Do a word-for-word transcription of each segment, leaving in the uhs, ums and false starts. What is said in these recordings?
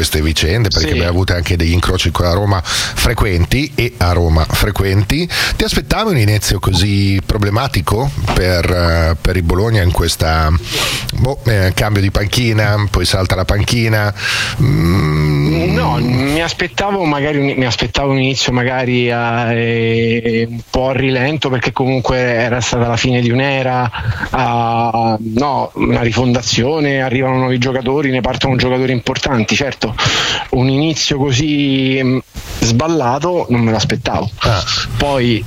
queste vicende, perché sì. abbiamo avuto anche degli incroci con la Roma frequenti e a Roma frequenti. Ti aspettavi un inizio così problematico per, per il Bologna in questa boh, eh, cambio di panchina, poi salta la panchina? Mm. No, mi aspettavo magari un, mi aspettavo un inizio magari eh, un po' a rilento, perché comunque era stata la fine di un'era, uh, no, una rifondazione, arrivano nuovi giocatori, ne partono giocatori importanti. Certo, un inizio così mh, sballato non me l'aspettavo. Ah. Poi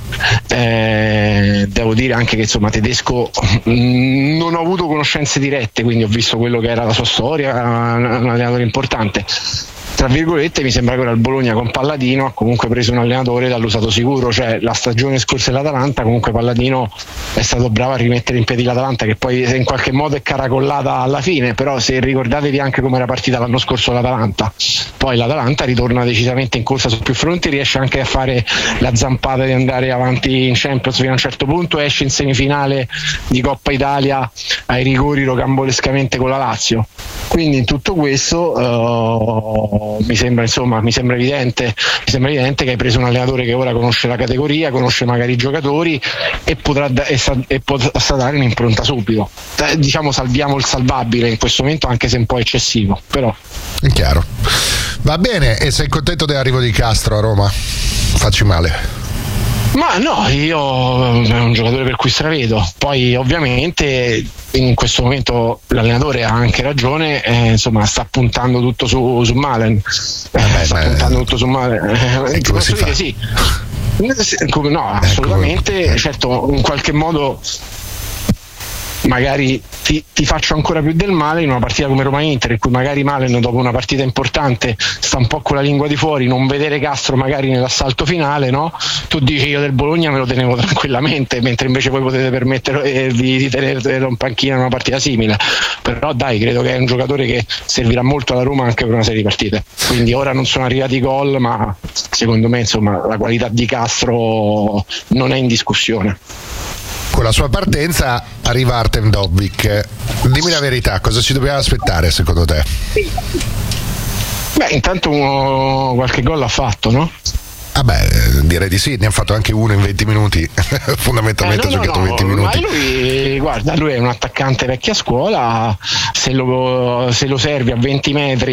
eh, devo dire anche che insomma Tedesco mh, non ho avuto conoscenze dirette, quindi ho visto quello che era la sua storia, un, un allenatore importante. Tra virgolette mi sembra che ora il Bologna con Palladino ha comunque preso un allenatore dall'usato sicuro, cioè la stagione scorsa dell'Atalanta comunque Palladino è stato bravo a rimettere in piedi l'Atalanta, che poi in qualche modo è caracollata alla fine, però se ricordatevi anche come era partita l'anno scorso l'Atalanta, poi l'Atalanta ritorna decisamente in corsa su più fronti, riesce anche a fare la zampata di andare avanti in Champions fino a un certo punto, esce in semifinale di Coppa Italia ai rigori rocambolescamente con la Lazio. Quindi in tutto questo uh, mi sembra insomma mi sembra evidente mi sembra evidente che hai preso un allenatore che ora conosce la categoria, conosce magari i giocatori e potrà, da, e sa, e potrà dare un'impronta subito. Eh, diciamo salviamo il salvabile in questo momento, anche se un po' eccessivo, però è chiaro. Va bene, e sei contento dell'arrivo di Castro a Roma? Facci male. Ma no, io è un giocatore per cui stravedo. Poi ovviamente in questo momento l'allenatore ha anche ragione, eh, insomma sta puntando tutto su, su Malen, eh, Vabbè, sta puntando tutto su Malen. Eh, come si dire fa? Sì. No, assolutamente, eh. Certo, in qualche modo magari ti, ti faccio ancora più del male in una partita come Roma-Inter, in cui magari Malen dopo una partita importante sta un po' con la lingua di fuori, non vedere Castro magari nell'assalto finale, no? Tu dici io del Bologna me lo tenevo tranquillamente, mentre invece voi potete permettervi di tenerlo in panchina in una partita simile. Però dai, credo che è un giocatore che servirà molto alla Roma anche per una serie di partite, quindi ora non sono arrivati i gol, ma secondo me insomma la qualità di Castro non è in discussione. Con la sua partenza arriva Artem Dovbyk. Dimmi la verità, cosa ci dobbiamo aspettare secondo te? Beh, intanto uno, qualche gol l'ha fatto, no? Ah beh, direi di sì, ne ha fatto anche uno in venti minuti, fondamentalmente eh, no, ha giocato no, venti no, minuti. Ma lui, guarda, lui è un attaccante vecchia scuola, se lo, se lo servi a venti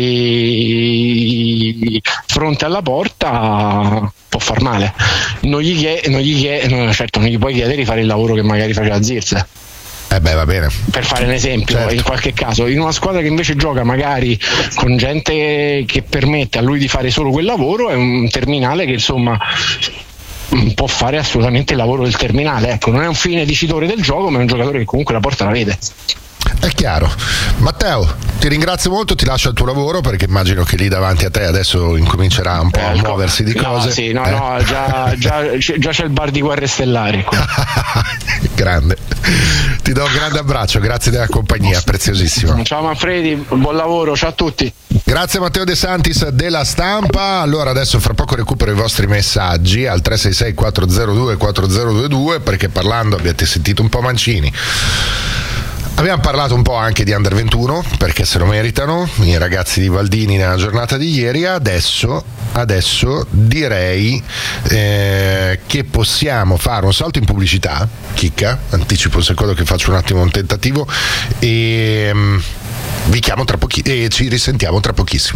metri fronte alla porta può far male. Non gli chiede, non gli chiede, no, certo non gli puoi chiedere di fare il lavoro che magari faceva Zirze. Eh beh, va bene. Per fare un esempio, certo. In qualche caso, in una squadra che invece gioca magari con gente che permette a lui di fare solo quel lavoro, è un terminale che insomma può fare assolutamente il lavoro del terminale. Ecco, non è un fine dicitore del gioco, ma è un giocatore che comunque la porta la vede. È chiaro. Matteo, ti ringrazio molto, ti lascio al tuo lavoro perché immagino che lì davanti a te adesso incomincerà un po' a eh, muoversi di no, cose. Sì, no, eh? no, già, già, già c'è il bar di Guerre Stellari. Grande. Ti do un grande abbraccio, grazie della compagnia, preziosissimo. Ciao Manfredi, buon lavoro, ciao a tutti. Grazie Matteo De Santis della Stampa. Allora adesso fra poco recupero i vostri messaggi al tre sei sei quattro zero due quattro zero due due, perché parlando abbiate sentito un po' Mancini. Abbiamo parlato un po' anche di Under ventuno, perché se lo meritano i ragazzi di Valdini nella giornata di ieri. Adesso, adesso direi eh, che possiamo fare un salto in pubblicità. Chicca, anticipo un secondo che faccio un attimo un tentativo e um, vi chiamo tra pochi e ci risentiamo tra pochissimo.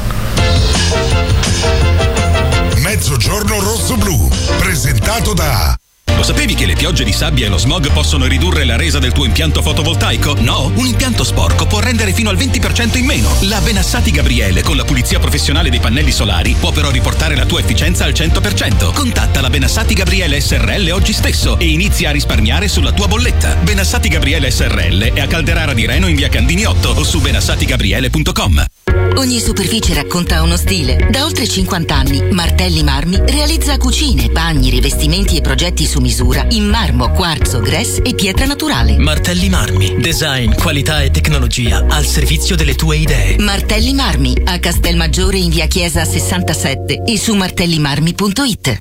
Mezzogiorno rosso-blu, presentato da... Lo sapevi che le piogge di sabbia e lo smog possono ridurre la resa del tuo impianto fotovoltaico? No? Un impianto sporco può rendere fino al venti per cento in meno. La Benassati Gabriele con la pulizia professionale dei pannelli solari può però riportare la tua efficienza al cento per cento. Contatta la Benassati Gabriele S R L oggi stesso e inizia a risparmiare sulla tua bolletta. Benassati Gabriele S R L è a Calderara di Reno in via Candini otto o su benassati gabriele punto com. Ogni superficie racconta uno stile. Da oltre cinquanta anni Martelli Marmi realizza cucine, bagni, rivestimenti e progetti su misura in marmo, quarzo, grès e pietra naturale. Martelli Marmi, design, qualità e tecnologia al servizio delle tue idee. Martelli Marmi a Castelmaggiore in via Chiesa sessantasette e su martellimarmi punto it.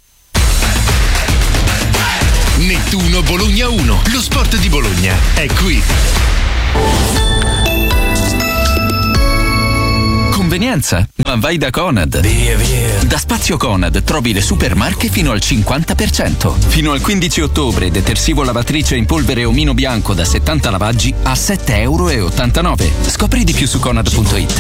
Nettuno Bologna uno, lo sport di Bologna è qui. convenienza, ma vai da Conad. Via, via. Da Spazio Conad trovi le supermarche fino al cinquanta per cento. Fino al quindici ottobre detersivo lavatrice in polvere omino bianco da settanta lavaggi a sette euro e ottantanove. Scopri di più su conad punto it.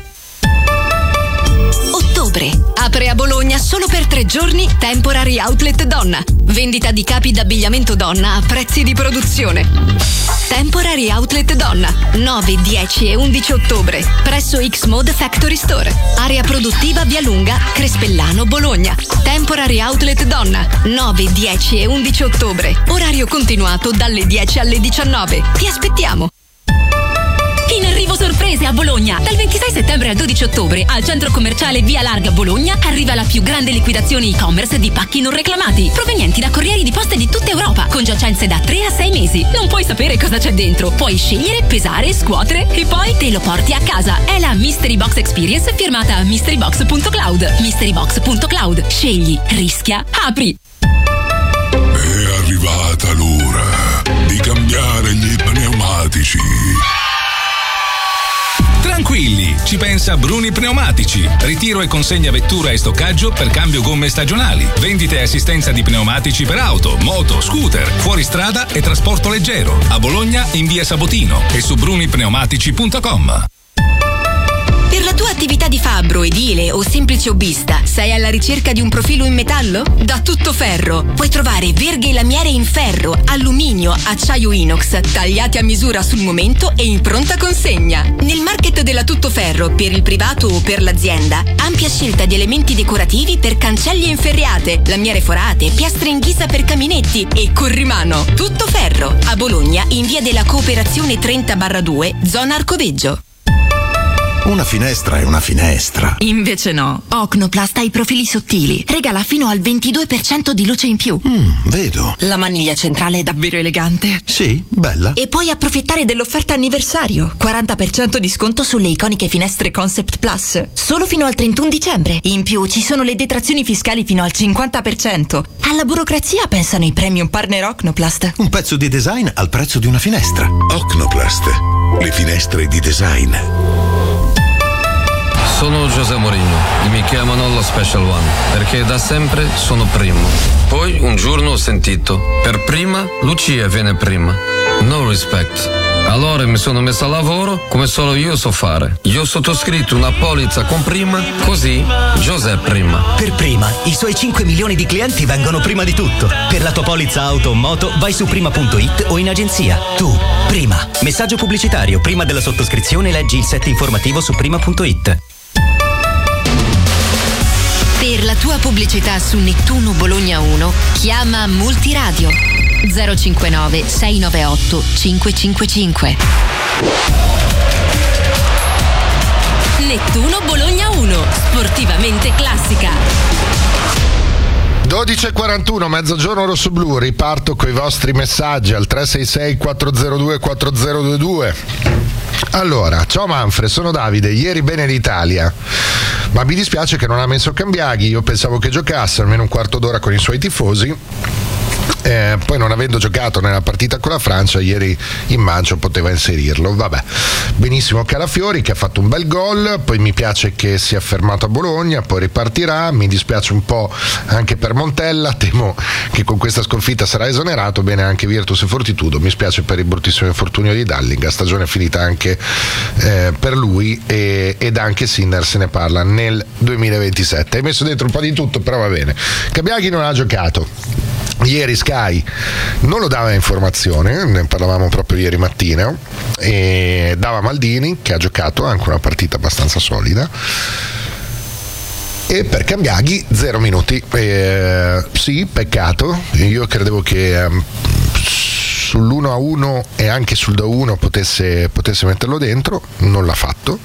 Ottobre. Apre a Bologna solo per tre giorni Temporary Outlet Donna. Vendita di capi d'abbigliamento donna a prezzi di produzione. Temporary Outlet Donna, nove, dieci e undici ottobre, presso X-Mode Factory Store. Area produttiva Via Lunga, Crespellano, Bologna. Temporary Outlet Donna, nove, dieci e undici ottobre. Orario continuato dalle dieci alle diciannove. Ti aspettiamo! In arrivo sorprese a Bologna. Dal ventisei settembre al dodici ottobre al centro commerciale Via Larga Bologna arriva la più grande liquidazione e-commerce di pacchi non reclamati, provenienti da corrieri di poste di tutta Europa, con giacenze da tre a sei mesi. Non puoi sapere cosa c'è dentro, puoi scegliere, pesare, scuotere e poi te lo porti a casa. È la Mystery Box Experience firmata mystery box punto cloud. mystery box punto cloud. Scegli, rischia, apri. È arrivata l'ora di cambiare gli pneumatici. Tranquilli, ci pensa Bruni Pneumatici. Ritiro e consegna vettura e stoccaggio per cambio gomme stagionali. Vendite e assistenza di pneumatici per auto, moto, scooter, fuoristrada e trasporto leggero. A Bologna in via Sabotino e su bruni pneumatici punto com. Per la tua attività di fabbro, edile o semplice hobbista, sei alla ricerca di un profilo in metallo? Da Tuttoferro puoi trovare verghe e lamiere in ferro, alluminio, acciaio inox, tagliati a misura sul momento e in pronta consegna. Nel market della Tuttoferro, per il privato o per l'azienda, ampia scelta di elementi decorativi per cancelli e inferriate, lamiere forate, piastre in ghisa per caminetti e corrimano. Tuttoferro, a Bologna, in via della Cooperazione trenta barra due, zona Arcoveggio. Una finestra è una finestra. Invece no. Ocnoplast ha i profili sottili. Regala fino al ventidue per cento di luce in più. Mm, vedo. La maniglia centrale è davvero elegante. Sì, bella. E puoi approfittare dell'offerta anniversario. quaranta per cento di sconto sulle iconiche finestre Concept Plus. Solo fino al trentuno dicembre. In più ci sono le detrazioni fiscali fino al cinquanta per cento. Alla burocrazia pensano i premium partner Ocnoplast. Un pezzo di design al prezzo di una finestra. Ocnoplast. Le finestre di design. Sono José Mourinho e mi chiamano lo Special One perché da sempre sono primo. Poi un giorno ho sentito, per prima Lucia viene prima. No respect. Allora mi sono messo a lavoro come solo io so fare. Io ho sottoscritto una polizza con prima, così José prima. Per prima, i suoi cinque milioni di clienti vengono prima di tutto. Per la tua polizza auto o moto vai su prima punto it o in agenzia. Tu, prima. Messaggio pubblicitario. Prima della sottoscrizione leggi il set informativo su prima punto it. Per la tua pubblicità su Nettuno Bologna uno, chiama Multiradio zero cinquantanove sei nove otto cinque cinque cinque. Nettuno Bologna uno, sportivamente classica. dodici e quarantuno, mezzogiorno rossoblu, riparto coi vostri messaggi al tre sei sei quattro zero due quattro zero due due. Allora, ciao Manfred, sono Davide, ieri bene l'Italia, ma mi dispiace che non ha messo Cambiaghi, io pensavo che giocasse almeno un quarto d'ora con i suoi tifosi. Eh, poi non avendo giocato nella partita con la Francia ieri in maggio poteva inserirlo. Vabbè, benissimo Calafiori che ha fatto un bel gol, poi mi piace che sia fermato a Bologna, poi ripartirà. Mi dispiace un po' anche per Montella, temo che con questa sconfitta sarà esonerato. Bene anche Virtus e Fortitudo, mi spiace per il bruttissimo infortunio di Dallinga, stagione finita anche eh, per lui, e, ed anche Sinner se ne parla nel duemilaventisette. Hai messo dentro un po' di tutto, però va bene. Cambiaghi non ha giocato. Ieri Sky non lo dava informazione, ne parlavamo proprio ieri mattina, e dava Maldini che ha giocato anche una partita abbastanza solida, e per Cambiaghi zero minuti. Eh, sì, peccato, io credevo che eh, sull'uno a uno e anche sul due a uno potesse, potesse metterlo dentro, non l'ha fatto,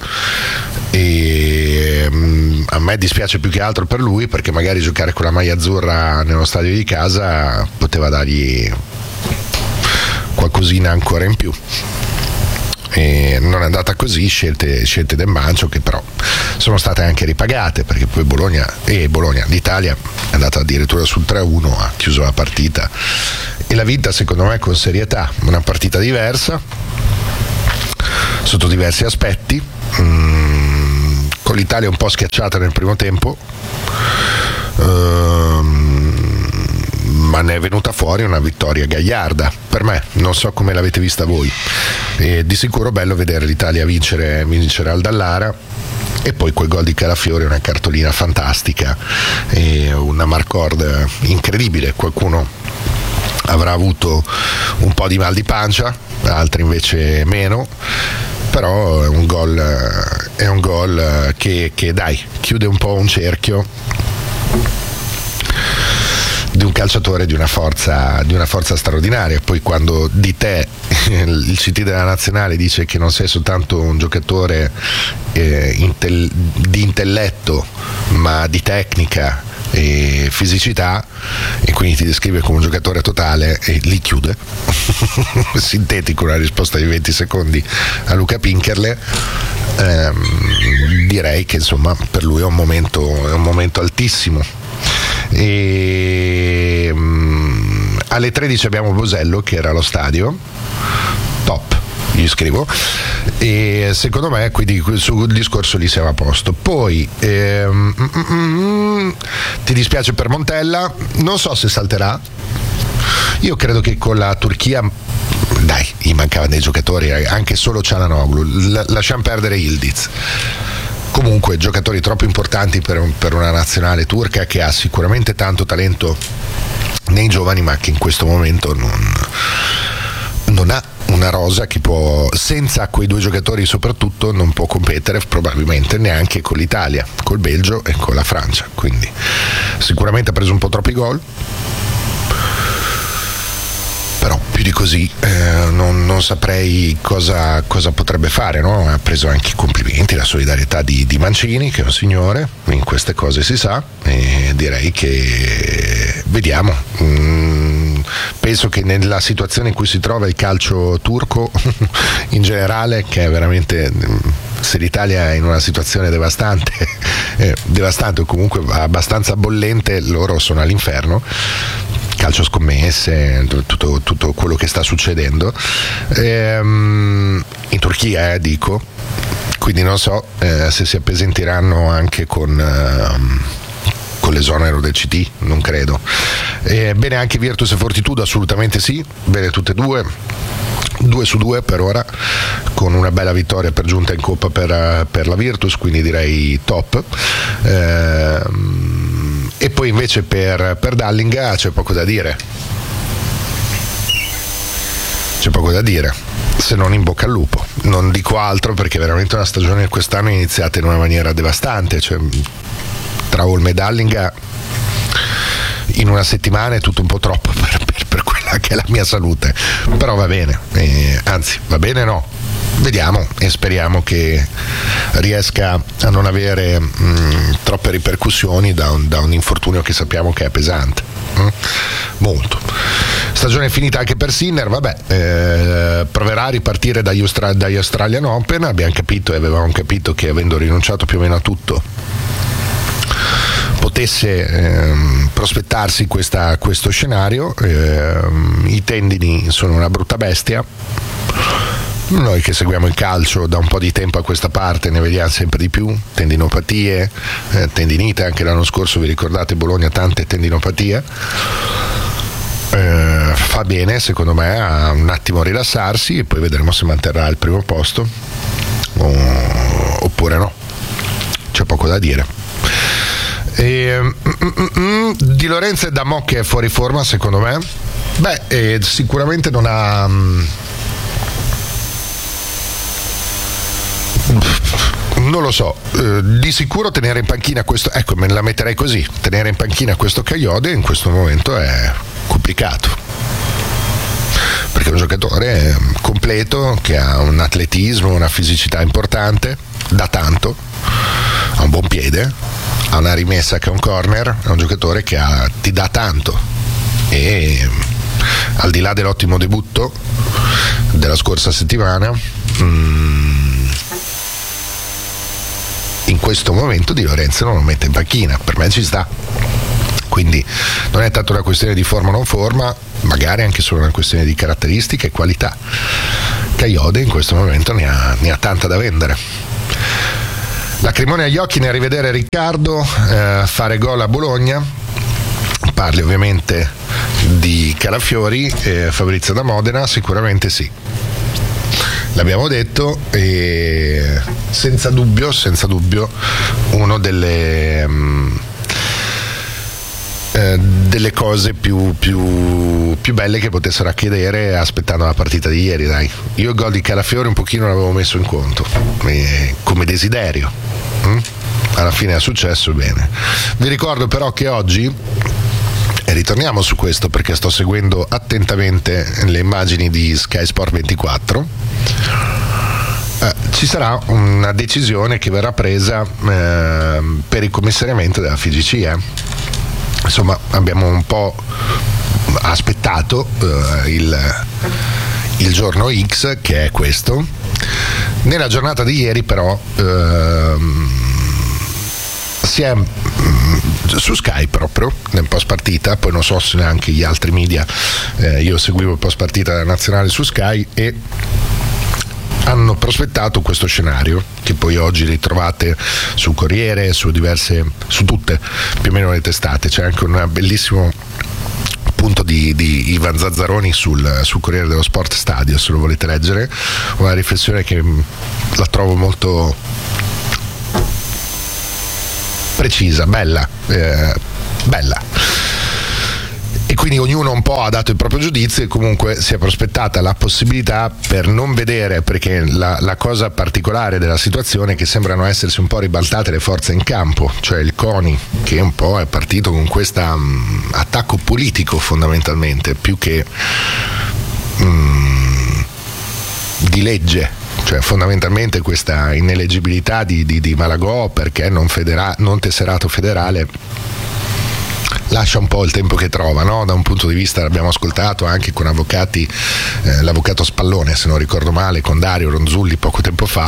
e um, a me dispiace più che altro per lui, perché magari giocare con la maglia azzurra nello stadio di casa poteva dargli qualcosina ancora in più, e non è andata così. Scelte, scelte del Mancio che però sono state anche ripagate, perché poi Bologna e Bologna l'Italia è andata addirittura sul tre a uno, ha chiuso la partita e l'ha vinta secondo me con serietà, una partita diversa sotto diversi aspetti, mm, con con l'Italia un po' schiacciata nel primo tempo, ehm, ma ne è venuta fuori una vittoria gagliarda per me, non so come l'avete vista voi. E di sicuro bello vedere l'Italia vincere, vincere al Dallara, e poi quel gol di Calafiori, una cartolina fantastica e una marcord incredibile. Qualcuno avrà avuto un po' di mal di pancia, altri invece meno, però è un gol, è un gol che, che dai, chiude un po' un cerchio di un calciatore di una forza, di una forza straordinaria. Poi quando di te il C T della nazionale dice che non sei soltanto un giocatore eh, intel- di intelletto, ma di tecnica e fisicità, e quindi ti descrive come un giocatore totale, e lì chiude sintetico una risposta di venti secondi a Luca Pinkerle. Ehm, direi che insomma per lui è un momento, è un momento altissimo. E um, alle tredici abbiamo Bosello che era allo stadio, top, gli scrivo, e secondo me quindi sul discorso lì siamo a posto. Poi ehm, mm, mm, ti dispiace per Montella, non so se salterà. Io credo che con la Turchia, dai, gli mancavano dei giocatori, anche solo Çalhanoğlu, L- lasciamo perdere Yildiz. Comunque giocatori troppo importanti per, un, per una nazionale turca che ha sicuramente tanto talento nei giovani, ma che in questo momento non, non ha una rosa che può, senza quei due giocatori soprattutto, non può competere probabilmente neanche con l'Italia, col Belgio e con la Francia. Quindi sicuramente ha preso un po' troppi gol, però più di così eh, non, non saprei cosa, cosa potrebbe fare, no? Ha preso anche i complimenti, la solidarietà di, di Mancini, che è un signore, in queste cose si sa, e direi che vediamo. Mm, penso che nella situazione in cui si trova il calcio turco in generale, che è veramente, se l'Italia è in una situazione devastante, eh, devastante o comunque abbastanza bollente, loro sono all'inferno. Calcio scommesse, tutto, tutto quello che sta succedendo ehm, in Turchia, eh, dico, quindi non so eh, se si appesentiranno anche con, eh, con l'esonero del C T, non credo. Eh, bene anche Virtus e Fortitudo, assolutamente sì, bene tutte e due, due su due per ora, con una bella vittoria per giunta in Coppa per, per la Virtus, quindi direi top. Eh, e poi invece per, per Dallinga c'è poco da dire, c'è poco da dire, se non in bocca al lupo, non dico altro, perché veramente una stagione quest'anno è iniziata in una maniera devastante, cioè tra Olme e Dallinga in una settimana è tutto un po' troppo per, per, per quella che è la mia salute, però va bene, eh, anzi va bene no, vediamo e speriamo che riesca a non avere mh, troppe ripercussioni da un, da un infortunio che sappiamo che è pesante, mh? molto. Stagione finita anche per Sinner, vabbè, eh, proverà a ripartire dagli, Austra- dagli Australian Open, abbiamo capito e avevamo capito che avendo rinunciato più o meno a tutto potesse ehm, prospettarsi questa, questo scenario. Ehm, i tendini sono una brutta bestia, noi che seguiamo il calcio da un po' di tempo a questa parte ne vediamo sempre di più, tendinopatie, eh, tendinite, anche l'anno scorso vi ricordate Bologna, tante tendinopatie. Eh, fa bene secondo me a un attimo rilassarsi e poi vedremo se manterrà il primo posto o, oppure no, c'è poco da dire. E, mm, mm, mm, Di Lorenzo è da mo' che è fuori forma secondo me, beh eh, sicuramente non ha mm, non lo so, eh, di sicuro tenere in panchina questo, ecco me la metterei così, tenere in panchina questo Kayode in questo momento è complicato, perché è un giocatore completo che ha un atletismo, una fisicità importante, da tanto, ha un buon piede, ha una rimessa che è un corner, è un giocatore che ha, ti dà tanto, e al di là dell'ottimo debutto della scorsa settimana mh, in questo momento Di Lorenzo non lo mette in panchina, per me ci sta, quindi non è tanto una questione di forma o non forma, magari anche solo una questione di caratteristiche e qualità. Kayode in questo momento ne ha, ne ha tanta da vendere. Lacrimoni agli occhi nel rivedere Riccardo eh, fare gol a Bologna. Parli ovviamente di Calafiori e Fabrizio da Modena, sicuramente sì. L'abbiamo detto, e senza dubbio, senza dubbio, uno delle um, eh, delle cose più, più, più belle che potessero accadere aspettando la partita di ieri, dai. Io il gol di Calafiori un pochino l'avevo messo in conto, eh, come desiderio. Mm? Alla fine è successo, bene. Vi ricordo però che oggi, e ritorniamo su questo perché sto seguendo attentamente le immagini di Sky Sport ventiquattro, eh, ci sarà una decisione che verrà presa eh, per il commissariamento della F I G C. Eh. Insomma, abbiamo un po' aspettato eh, il, il giorno X, che è questo. Nella giornata di ieri però eh, si è su Sky proprio nel post partita, poi non so se neanche gli altri media, eh, io seguivo il post partita della nazionale su Sky, e hanno prospettato questo scenario che poi oggi ritrovate su Corriere, su diverse, su tutte più o meno le testate. C'è anche un bellissimo punto di, di Ivan Zazzaroni sul, sul Corriere dello Sport Stadio, se lo volete leggere, una riflessione che la trovo molto precisa, bella, eh, bella. E quindi ognuno un po' ha dato il proprio giudizio, e comunque si è prospettata la possibilità, per non vedere, perché la, la cosa particolare della situazione è che sembrano essersi un po' ribaltate le forze in campo, cioè il CONI che un po' è partito con questo um, attacco politico fondamentalmente, più che um, di legge, cioè fondamentalmente questa ineleggibilità di, di, di Malagò perché non, federa- non tesserato federale lascia un po' il tempo che trova, no? Da un punto di vista, l'abbiamo ascoltato anche con avvocati, eh, l'avvocato Spallone se non ricordo male, con Dario Ronzulli poco tempo fa,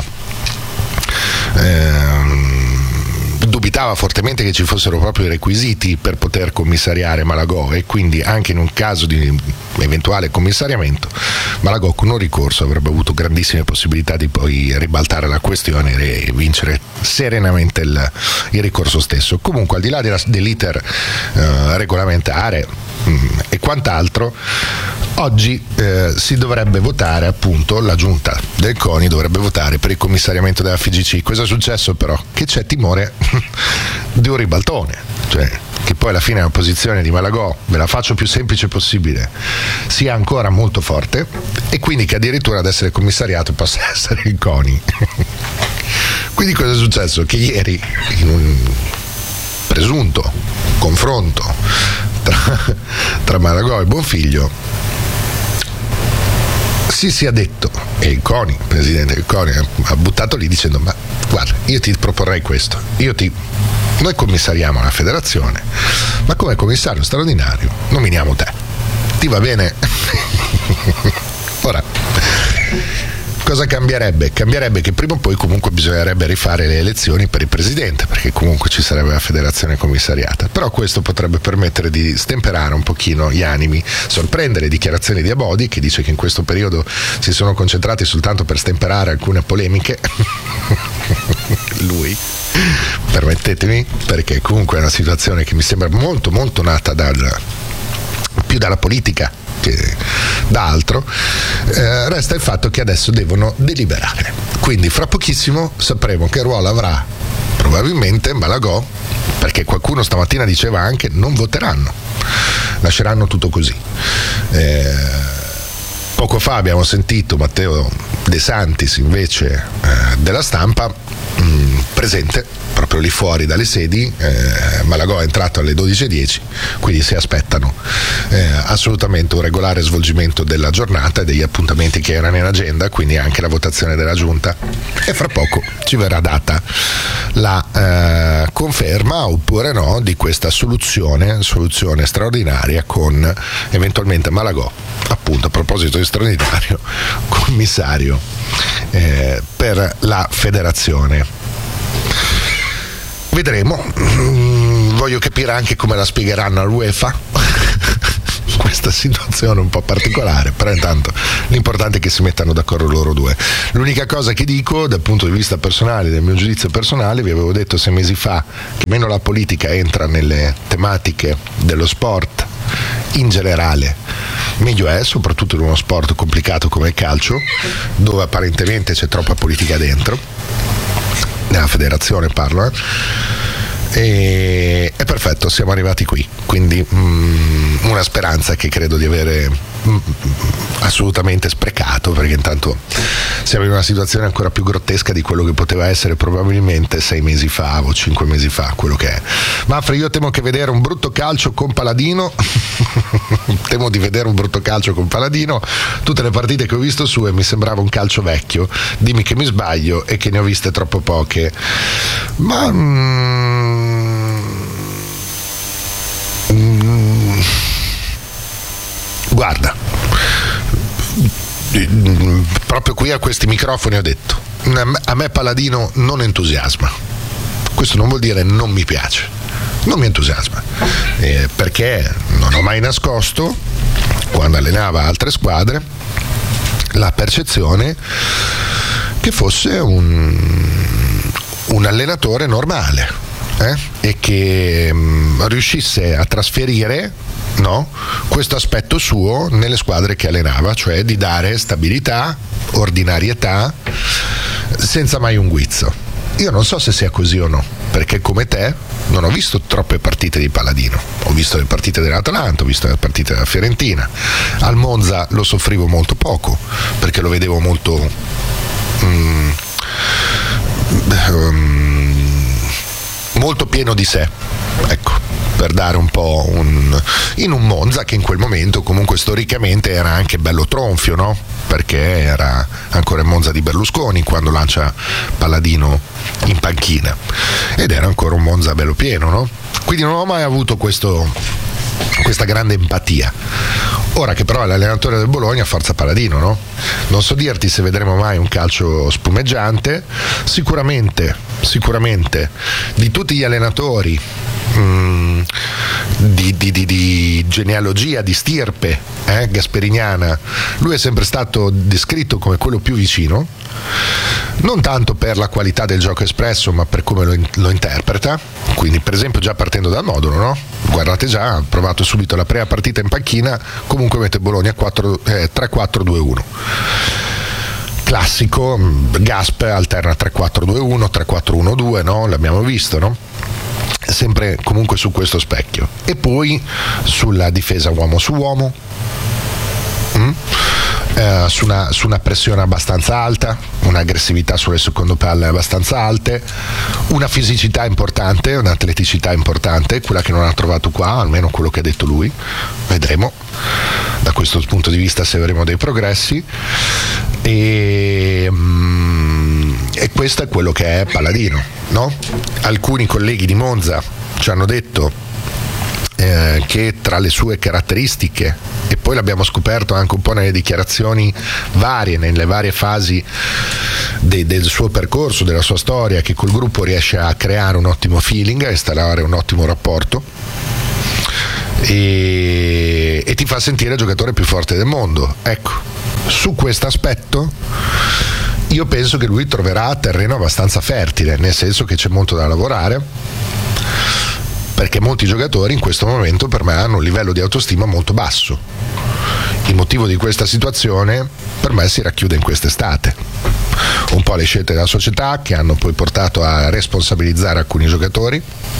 eh, dubitava fortemente che ci fossero proprio i requisiti per poter commissariare Malagò, e quindi anche in un caso di eventuale commissariamento Malagò con un ricorso avrebbe avuto grandissime possibilità di poi ribaltare la questione e vincere serenamente il, il ricorso stesso. Comunque, al di là della, dell'iter eh, regolamentare mh, e quant'altro, oggi eh, si dovrebbe votare, appunto, la giunta del CONI dovrebbe votare per il commissariamento della F I G C. Cosa è successo però? Che c'è timore di un ribaltone, cioè che poi alla fine la posizione di Malagò, ve la faccio più semplice possibile, sia ancora molto forte, e quindi che addirittura ad essere commissariato possa essere il CONI. Quindi cosa è successo? Che ieri, in un presunto confronto tra, tra Malagò e Bonfiglio, si sia detto, e il CONI, il presidente del CONI ha buttato lì dicendo: ma guarda, io ti proporrei questo, io ti noi commissariamo la federazione, ma come commissario straordinario nominiamo te, ti va bene? Ora, cosa cambierebbe? Cambierebbe che prima o poi comunque bisognerebbe rifare le elezioni per il presidente, perché comunque ci sarebbe la federazione commissariata, però questo potrebbe permettere di stemperare un pochino gli animi, sorprendere le dichiarazioni di Abodi, che dice che in questo periodo si sono concentrati soltanto per stemperare alcune polemiche. Lui, permettetemi, perché comunque è una situazione che mi sembra molto molto nata dal, più dalla politica che da altro. Eh, resta il fatto che adesso devono deliberare, quindi fra pochissimo sapremo che ruolo avrà probabilmente Malagò, perché qualcuno stamattina diceva anche non voteranno, lasceranno tutto così. eh, Poco fa abbiamo sentito Matteo De Santis invece eh, della Stampa mh, presente proprio lì fuori dalle sedi. eh, Malagò è entrato alle dodici e dieci, quindi si aspettano eh, assolutamente un regolare svolgimento della giornata e degli appuntamenti che erano in agenda, quindi anche la votazione della giunta, e fra poco ci verrà data la eh, conferma oppure no di questa soluzione soluzione straordinaria con eventualmente Malagò, appunto, a proposito di straordinario, commissario eh, per la federazione. Vedremo. Mm, voglio capire anche come la spiegheranno all'UEFA questa questa situazione un po' particolare, però intanto l'importante è che si mettano d'accordo loro due. L'unica cosa che dico dal punto di vista personale, del mio giudizio personale, vi avevo detto sei mesi fa che meno la politica entra nelle tematiche dello sport in generale, meglio è, soprattutto in uno sport complicato come il calcio, dove apparentemente c'è troppa politica dentro, nella federazione parlo, eh. E è perfetto, siamo arrivati qui, quindi mm, una speranza che credo di avere mm, assolutamente sprecato, perché intanto siamo in una situazione ancora più grottesca di quello che poteva essere probabilmente sei mesi fa o cinque mesi fa, quello che è. Manfred, io temo che vedere un brutto calcio con Paladino temo di vedere un brutto calcio con Paladino. Tutte le partite che ho visto sue mi sembrava un calcio vecchio, dimmi che mi sbaglio e che ne ho viste troppo poche, ma mm, mm, guarda, proprio qui a questi microfoni ho detto, a me Paladino non entusiasma. Questo non vuol dire non mi piace, non mi entusiasma, eh, perché non ho mai nascosto, quando allenava altre squadre, la percezione che fosse un, un allenatore normale, eh, e che mh, riuscisse a trasferire, no, questo aspetto suo nelle squadre che allenava, cioè di dare stabilità, ordinarietà, senza mai un guizzo. Io non so se sia così o no, perché come te non ho visto troppe partite di Paladino, ho visto le partite dell'Atalanta, ho visto le partite della Fiorentina, al Monza lo soffrivo molto poco, perché lo vedevo molto mm, um, molto pieno di sé, ecco, per dare un po' un, in un Monza che in quel momento comunque storicamente era anche bello tronfio, no? Perché era ancora il Monza di Berlusconi quando lancia Paladino in panchina, ed era ancora un Monza bello pieno, no? Quindi non ho mai avuto questo, questa grande empatia. Ora che però è l'allenatore del Bologna, forza Paladino, no? Non so dirti se vedremo mai un calcio spumeggiante. Sicuramente, sicuramente di tutti gli allenatori mh, di, di, di, di genealogia, di stirpe eh, gasperiniana, lui è sempre stato descritto come quello più vicino, non tanto per la qualità del gioco espresso, ma per come lo, lo interpreta. Quindi per esempio già partendo dal modulo, no? Guardate, già ha provato subito la prima partita in panchina, comunque mette Bologna tre quattro due uno, classico. Gasp alterna tre quattro due uno, tre quattro uno due, no? L'abbiamo visto, no? Sempre comunque su questo specchio. E poi sulla difesa uomo su uomo, mm? eh, su, una, su una pressione abbastanza alta, un'aggressività sulle seconde palle abbastanza alte, una fisicità importante, un'atleticità importante, quella che non ha trovato qua, almeno quello che ha detto lui. Vedremo da questo punto di vista se avremo dei progressi. E, mm, e questo è quello che è Paladino, no? Alcuni colleghi di Monza ci hanno detto eh, che tra le sue caratteristiche, e poi l'abbiamo scoperto anche un po' nelle dichiarazioni varie, nelle varie fasi de, del suo percorso, della sua storia, che col gruppo riesce a creare un ottimo feeling, a installare un ottimo rapporto e, e ti fa sentire il giocatore più forte del mondo. Ecco, su questo aspetto io penso che lui troverà terreno abbastanza fertile, nel senso che c'è molto da lavorare, perché molti giocatori in questo momento per me hanno un livello di autostima molto basso. Il motivo di questa situazione per me si racchiude in quest'estate, un po' le scelte della società che hanno poi portato a responsabilizzare alcuni giocatori,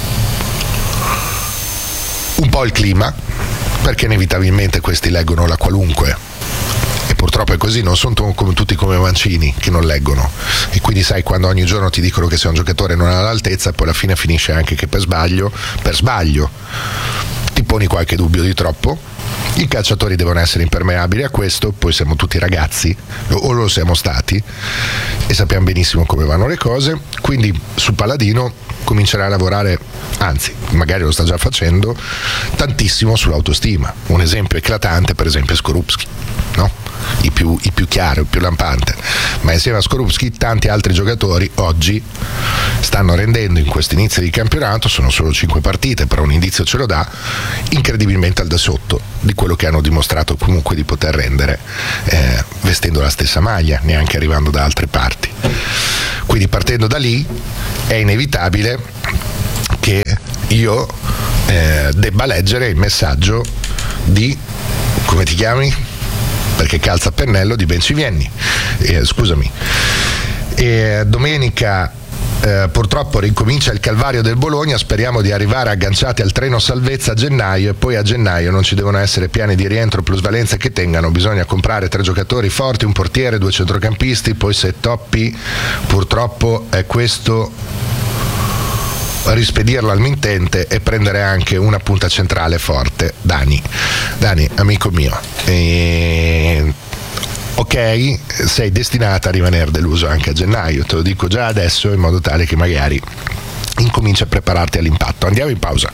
un po' il clima, perché inevitabilmente questi leggono la qualunque, e purtroppo è così, non sono come tutti come Mancini che non leggono, e quindi sai, quando ogni giorno ti dicono che sei un giocatore non all'altezza e poi alla fine finisce anche che per sbaglio per sbaglio ti poni qualche dubbio di troppo. I calciatori devono essere impermeabili a questo, poi siamo tutti ragazzi, o lo siamo stati, e sappiamo benissimo come vanno le cose. Quindi su Paladino comincerà a lavorare, anzi magari lo sta già facendo, tantissimo sull'autostima. Un esempio eclatante per esempio è Skorupski, no? i più, i più chiari, il più lampante, ma insieme a Skorupski tanti altri giocatori oggi stanno rendendo in questo inizio di campionato, sono solo cinque partite, però un indizio ce lo dà, incredibilmente al da sotto di quello che hanno dimostrato comunque di poter rendere eh, vestendo la stessa maglia, neanche arrivando da altre parti. Quindi partendo da lì è inevitabile che io eh, debba leggere il messaggio di, come ti chiami? Perché calza a pennello, di Bencivienni, eh, scusami. E domenica eh, purtroppo ricomincia il calvario del Bologna, speriamo di arrivare agganciati al treno salvezza a gennaio, e poi a gennaio non ci devono essere piani di rientro plusvalenze che tengano, bisogna comprare tre giocatori forti, un portiere, due centrocampisti, poi se toppi purtroppo è questo, rispedirlo al mittente e prendere anche una punta centrale forte. Dani, Dani, amico mio, e... ok, sei destinata a rimanere deluso anche a gennaio, te lo dico già adesso, in modo tale che magari incominci a prepararti all'impatto. Andiamo in pausa.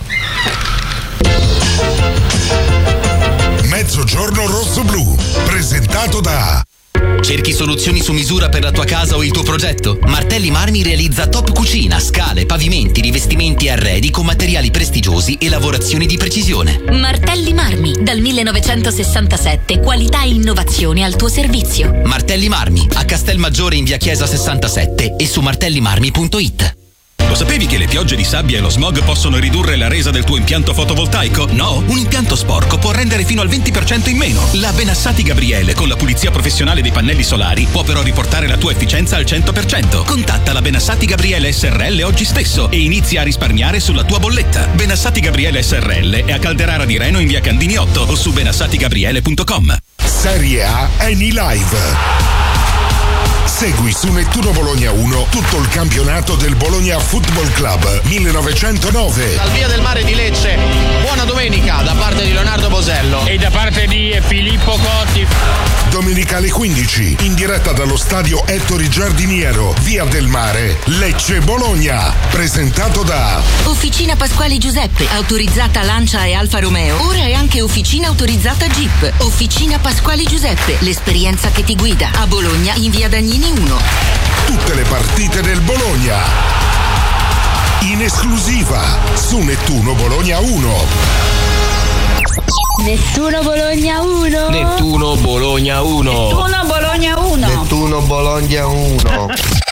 Mezzogiorno rosso-blu, presentato da... Cerchi soluzioni su misura per la tua casa o il tuo progetto? Martelli Marmi realizza top cucina, scale, pavimenti, rivestimenti e arredi con materiali prestigiosi e lavorazioni di precisione. Martelli Marmi, dal millenovecentosessantasette, qualità e innovazione al tuo servizio. Martelli Marmi, a Castelmaggiore in via Chiesa sessantasette e su martellimarmi punto it. Lo sapevi che le piogge di sabbia e lo smog possono ridurre la resa del tuo impianto fotovoltaico? No? Un impianto sporco può rendere fino al venti per cento in meno. La Benassati Gabriele, con la pulizia professionale dei pannelli solari, può però riportare la tua efficienza al cento per cento. Contatta la Benassati Gabriele S R L oggi stesso e inizia a risparmiare sulla tua bolletta. Benassati Gabriele S R L è a Calderara di Reno in via Candini otto o su benassati gabriele punto com. Serie A Eni Live. Segui su Nettuno Bologna uno tutto il campionato del Bologna Football Club millenovecentonove. Dal Via del Mare di Lecce, buona domenica da parte di Leonardo Bosello e da parte di Filippo Cotti. Domenica alle quindici, in diretta dallo stadio Ettore Giardiniero, Via del Mare, Lecce Bologna. Presentato da Officina Pasquali Giuseppe, autorizzata Lancia e Alfa Romeo. Ora è anche officina autorizzata Jeep. Officina Pasquali Giuseppe, l'esperienza che ti guida. A Bologna in via Dagnini uno. Tutte le partite del Bologna in esclusiva su Nettuno Bologna uno. Nettuno Bologna uno. Nettuno Bologna uno. Nettuno Bologna uno. Nettuno Bologna uno.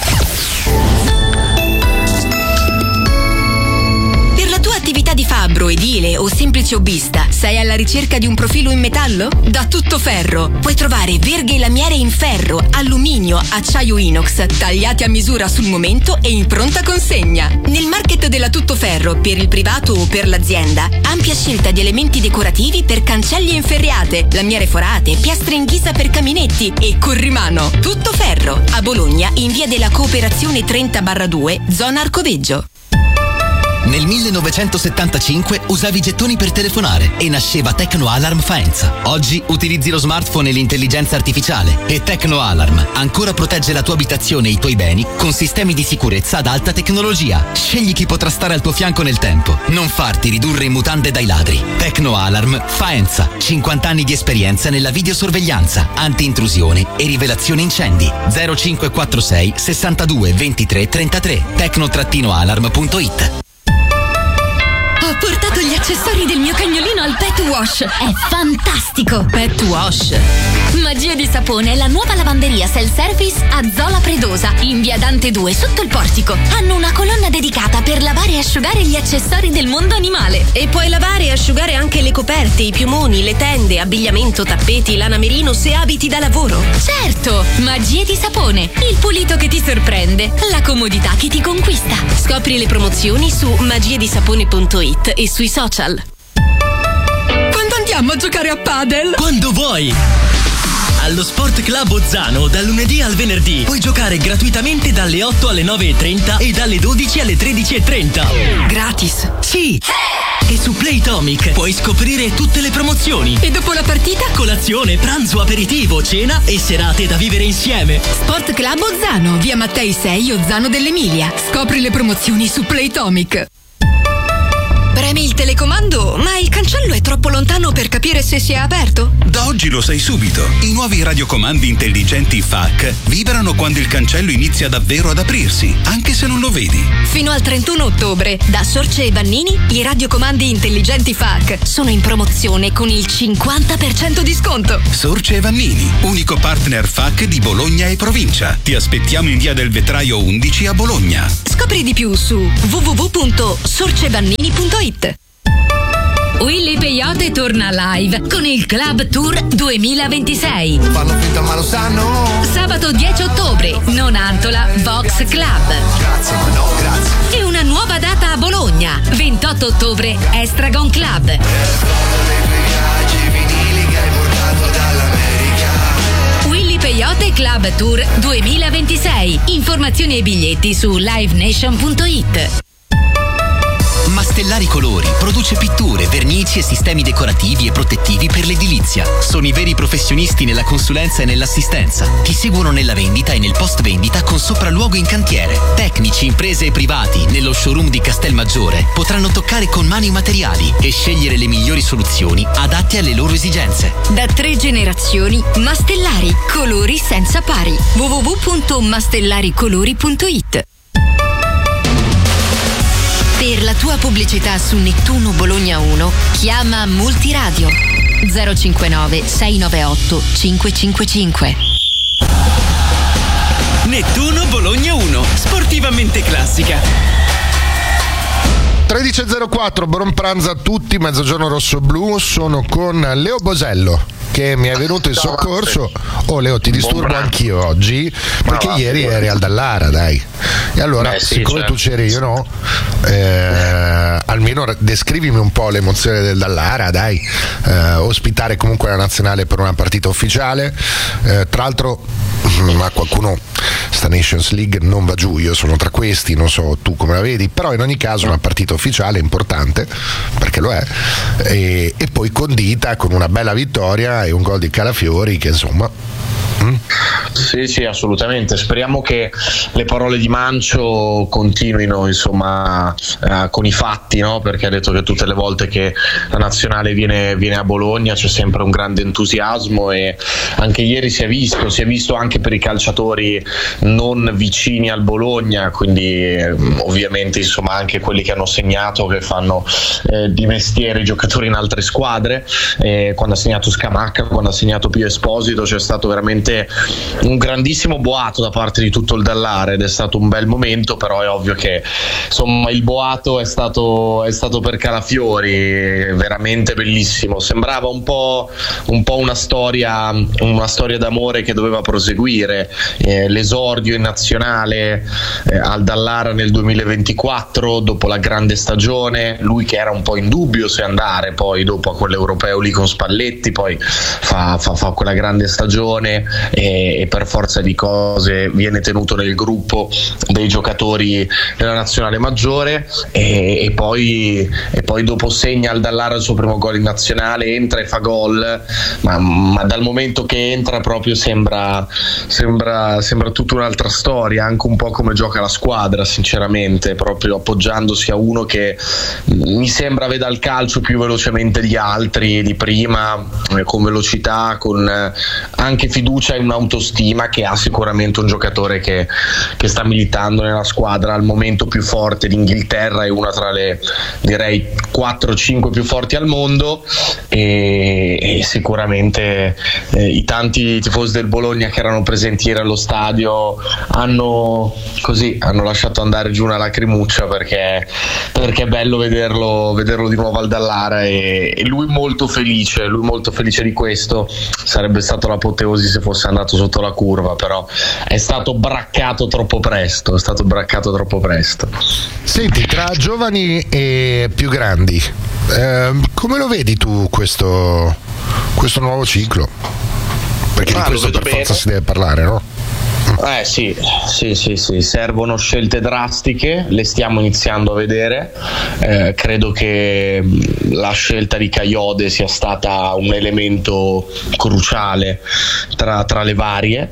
Attività di fabbro, edile o semplice hobbista, sei alla ricerca di un profilo in metallo? Da Tuttoferro puoi trovare verghe e lamiere in ferro, alluminio, acciaio inox, tagliati a misura sul momento e in pronta consegna. Nel market della Tuttoferro, per il privato o per l'azienda, ampia scelta di elementi decorativi per cancelli e inferriate, lamiere forate, piastre in ghisa per caminetti e corrimano. Tuttoferro, a Bologna in via della Cooperazione trenta barra due, zona Arcoveggio. Nel millenovecentosettantacinque usavi gettoni per telefonare e nasceva Tecno Alarm Faenza. Oggi utilizzi lo smartphone e l'intelligenza artificiale e Tecno Alarm ancora protegge la tua abitazione e i tuoi beni con sistemi di sicurezza ad alta tecnologia. Scegli chi potrà stare al tuo fianco nel tempo. Non farti ridurre in mutande dai ladri. Tecno Alarm Faenza. cinquanta anni di esperienza nella videosorveglianza, anti-intrusione e rivelazione incendi. zero cinque quattro sei sessantadue ventitré trentatré. tecno alarm punto it. Ho portato gli accessori del mio cagnolino al Pet Wash. È fantastico! Pet Wash. Magia di sapone è la nuova lavanderia self-service a Zola Predosa, in via Dante due, sotto il portico. Hanno una colonna dedicata per lavare e asciugare gli accessori del mondo animale. E puoi lavare e asciugare anche le coperte, i piumoni, le tende, abbigliamento, tappeti, lana merino se abiti da lavoro. Certo! Magia di sapone. Il pulito che ti sorprende. La comodità che ti conquista. Scopri le promozioni su magiedisapone punto it e sui social. Quando andiamo a giocare a padel? Quando vuoi! Allo Sport Club Ozzano, dal lunedì al venerdì, puoi giocare gratuitamente dalle otto alle nove e trenta e dalle dodici alle tredici e trenta. Gratis? Sì! E su Playtomic puoi scoprire tutte le promozioni. E dopo la partita? Colazione, pranzo, aperitivo, cena e serate da vivere insieme. Sport Club Ozzano, via Mattei sei, Ozzano dell'Emilia. Scopri le promozioni su Playtomic. Premi il telecomando, ma il cancello è troppo lontano per capire se si è aperto? Da oggi lo sai subito. I nuovi radiocomandi intelligenti F A C vibrano quando il cancello inizia davvero ad aprirsi, anche se non lo vedi. Fino al trentuno ottobre, da Sorce e Vannini, i radiocomandi intelligenti F A C sono in promozione con il cinquanta per cento di sconto. Sorce e Vannini, unico partner F A C di Bologna e provincia. Ti aspettiamo in via del Vetraio undici a Bologna. Scopri di più su w w w punto sorcevannini punto it. Willy Peyote torna live con il Club Tour duemilaventisei. Fanno finta ma lo sanno. Sabato dieci ottobre, Nonantola Vox Club. Grazie, ma no, grazie. E una nuova data a Bologna, ventotto ottobre, Estragon Club. Willy Peyote Club Tour duemilaventisei. Informazioni e biglietti su live nation punto it. Mastellari Colori produce pitture, vernici e sistemi decorativi e protettivi per l'edilizia. Sono i veri professionisti nella consulenza e nell'assistenza. Ti seguono nella vendita e nel post vendita con sopralluogo in cantiere. Tecnici, imprese e privati nello showroom di Castelmaggiore potranno toccare con mano i materiali e scegliere le migliori soluzioni adatte alle loro esigenze. Da tre generazioni, Mastellari, colori senza pari. w w w punto mastellaricolori punto it. Per la tua pubblicità su Nettuno Bologna uno, chiama Multiradio zero cinquantanove sei nove otto cinque cinque cinque. Nettuno Bologna uno, sportivamente classica. tredici e zero quattro, buon pranzo a tutti, mezzogiorno rosso-blu, sono con Leo Bosello che mi è venuto in soccorso. Oh Leo, ti disturbo anch'io oggi perché va, ieri eri al Dallara, dai. E allora, Beh, sì, siccome certo. tu c'eri io no, eh, almeno descrivimi un po' l'emozione del Dallara, dai. Eh, ospitare comunque la nazionale per una partita ufficiale, eh, tra l'altro ma qualcuno sta Nations League non va giù, io sono tra questi, non so tu come la vedi, però in ogni caso una partita ufficiale importante, perché lo è, e, e poi condita con una bella vittoria e un gol di Calafiori che insomma mm? Sì, sì, assolutamente. Speriamo che le parole di Mancio continuino, insomma, eh, con i fatti, no? Perché ha detto che tutte le volte che la nazionale viene, viene a Bologna c'è sempre un grande entusiasmo, e anche ieri si è visto, si è visto anche per i calciatori non vicini al Bologna, quindi eh, ovviamente insomma anche quelli che hanno segnato, che fanno eh, di mestiere i giocatori in altre squadre. Eh, quando ha segnato Scamacca, quando ha segnato Pio Esposito, c'è stato veramente un grandissimo boato da parte di tutto il Dallara ed è stato un bel momento, però è ovvio che insomma il boato è stato, è stato per Calafiori, veramente bellissimo. Sembrava un po', un po' una storia una storia d'amore che doveva proseguire, eh, l'esordio in nazionale eh, al Dallara nel duemilaventiquattro dopo la grande stagione, lui che era un po' in dubbio se andare poi dopo a quell'europeo lì con Spalletti, poi fa, fa, fa quella grande stagione e, e per forza di cose viene tenuto nel gruppo dei giocatori della nazionale maggiore, e, e, poi, e poi dopo segna al Dallara il suo primo gol in nazionale, entra e fa gol, ma, ma dal momento che entra proprio sembra, sembra, sembra tutta un'altra storia, anche un po' come gioca la squadra sinceramente, proprio appoggiandosi a uno che mi sembra veda il calcio più velocemente di altri di prima, con velocità, con anche fiducia e un'autostima, che ha sicuramente un giocatore che, che sta militando nella squadra al momento più forte d'Inghilterra, è una tra le direi quattro cinque più forti al mondo, e, e sicuramente eh, i tanti tifosi del Bologna che erano presenti ieri allo stadio hanno così hanno lasciato andare giù una lacrimuccia, perché, perché è bello vederlo, vederlo di nuovo al Dallara, e, e lui molto felice lui molto felice di questo. Sarebbe stato l'apoteosi se fosse andato sotto la curva, però è stato braccato troppo presto è stato braccato troppo presto. Senti, tra giovani e più grandi, eh, come lo vedi tu questo, questo nuovo ciclo? Perché Ah, di questo per bene. forza si deve parlare, no? Eh sì, sì, sì, sì, servono scelte drastiche, le stiamo iniziando a vedere. Eh, credo che la scelta di Kayode sia stata un elemento cruciale tra, tra le varie.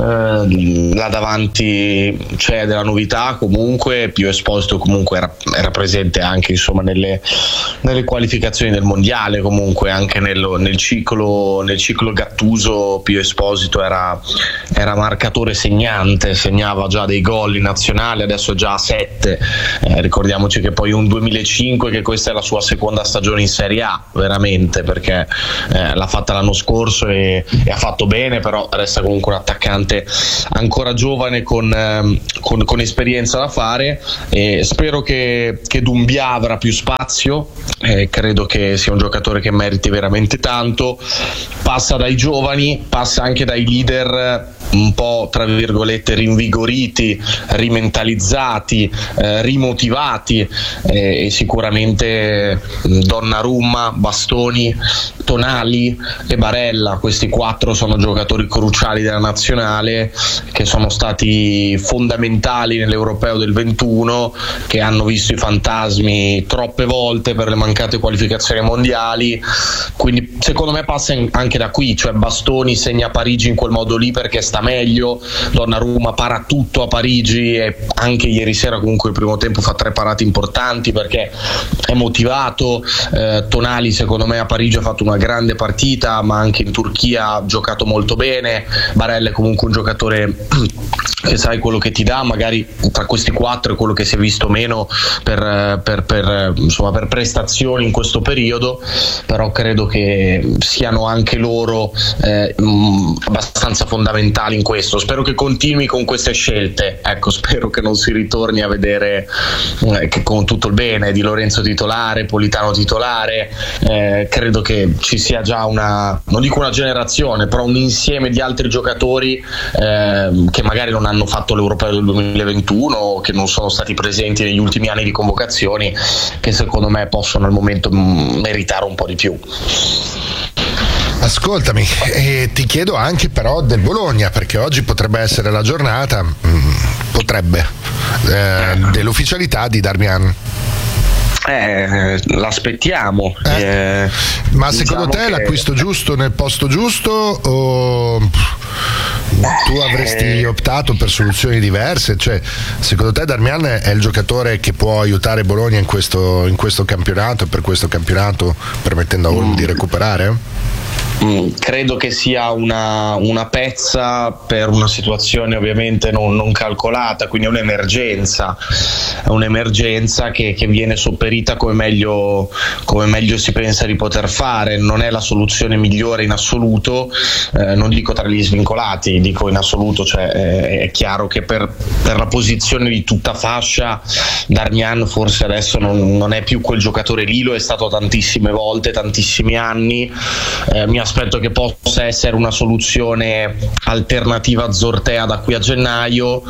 Eh, là davanti c'è della novità, comunque Pio Esposito comunque era, era presente anche insomma nelle, nelle qualificazioni del mondiale, comunque anche nel, nel ciclo nel ciclo Gattuso Pio Esposito era, era marcatore segnante, segnava già dei gol in nazionale, adesso è già a sette. Eh, ricordiamoci che poi un duemilacinque, che questa è la sua seconda stagione in Serie A veramente, perché eh, l'ha fatta l'anno scorso e, e ha fatto bene, però resta comunque un attaccante ancora giovane con, eh, con, con esperienza da fare, e spero che, che Doumbia avrà più spazio. Eh, credo che sia un giocatore che meriti veramente tanto, passa dai giovani, passa anche dai leader un po' tra virgolette rinvigoriti, rimentalizzati, eh, rimotivati, eh, e sicuramente Donnarumma, Bastoni, Tonali e Barella, questi quattro sono giocatori cruciali della nazionale, che sono stati fondamentali nell'Europeo del ventuno, che hanno visto i fantasmi troppe volte per le mancate qualificazioni mondiali, quindi secondo me passa anche da qui, cioè Bastoni segna a Parigi in quel modo lì perché sta meglio, Donnarumma para tutto a Parigi e anche ieri sera comunque il primo tempo fa tre parate importanti perché è motivato. eh, Tonali secondo me a Parigi ha fatto una grande partita, ma anche in Turchia ha giocato molto bene. Barella è comunque un giocatore che sai quello che ti dà, magari tra questi quattro è quello che si è visto meno per, per, per, insomma, per prestazioni in questo periodo, però credo che siano anche loro eh, mh, abbastanza fondamentali in questo. Spero che continui con queste scelte, ecco, spero che non si ritorni a vedere eh, che con tutto il bene di Lorenzo titolare, Politano titolare, eh, credo che ci sia già una, non dico una generazione, però un insieme di altri giocatori eh, che magari non hanno fatto l'Europeo del duemilaventuno o che non sono stati presenti negli ultimi anni di convocazioni, che secondo me possono al momento meritare un po' di più. Ascoltami, e ti chiedo anche però del Bologna, perché oggi potrebbe essere la giornata, mh, potrebbe, eh, dell'ufficialità di Darmian. Eh, l'aspettiamo. Eh, eh, ma diciamo secondo te che... l'acquisto giusto nel posto giusto o tu avresti optato per soluzioni diverse? Cioè, secondo te Darmian è il giocatore che può aiutare Bologna in questo, in questo campionato, per questo campionato, permettendo a Olm mm. di recuperare? Mm, credo che sia una, una pezza per una situazione ovviamente non, non calcolata, quindi è un'emergenza, è un'emergenza che, che viene sopperita come meglio, come meglio si pensa di poter fare. Non è la soluzione migliore in assoluto, eh, non dico tra gli svincolati, dico in assoluto, cioè eh, è chiaro che per, per la posizione di tutta fascia Darmian forse adesso non, non è più quel giocatore lì, lo è stato tantissime volte, tantissimi anni. Eh, mi aspetto che possa essere una soluzione alternativa a Zortea da qui a gennaio,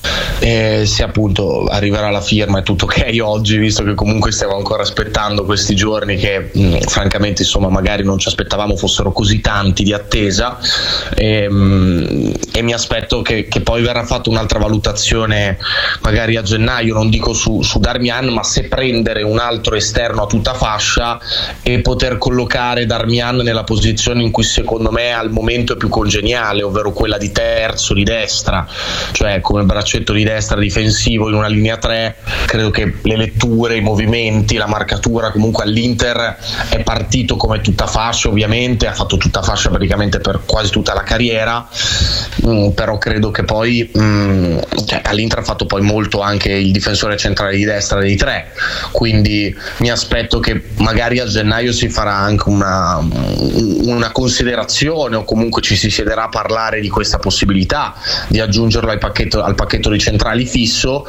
eh, se appunto arriverà la firma è tutto ok oggi, visto che comunque stiamo ancora aspettando questi giorni che mh, francamente insomma magari non ci aspettavamo fossero così tanti di attesa, e, mh, e mi aspetto che, che poi verrà fatta un'altra valutazione magari a gennaio, non dico su, su Darmian, ma se prendere un altro esterno a tutta fascia e poter collocare Darmian nella posizione in cui secondo me al momento è più congeniale, ovvero quella di terzo di destra, cioè come braccetto di destra difensivo in una linea tre. Credo che le letture, i movimenti, la marcatura, comunque all'Inter è partito come tutta fascia, ovviamente ha fatto tutta fascia praticamente per quasi tutta la carriera, mm, però credo che poi mm, cioè, all'Inter ha fatto poi molto anche il difensore centrale di destra dei tre, quindi mi aspetto che magari a gennaio si farà anche una una considerazione o comunque ci si siederà a parlare di questa possibilità di aggiungerlo al pacchetto, al pacchetto di centrali fisso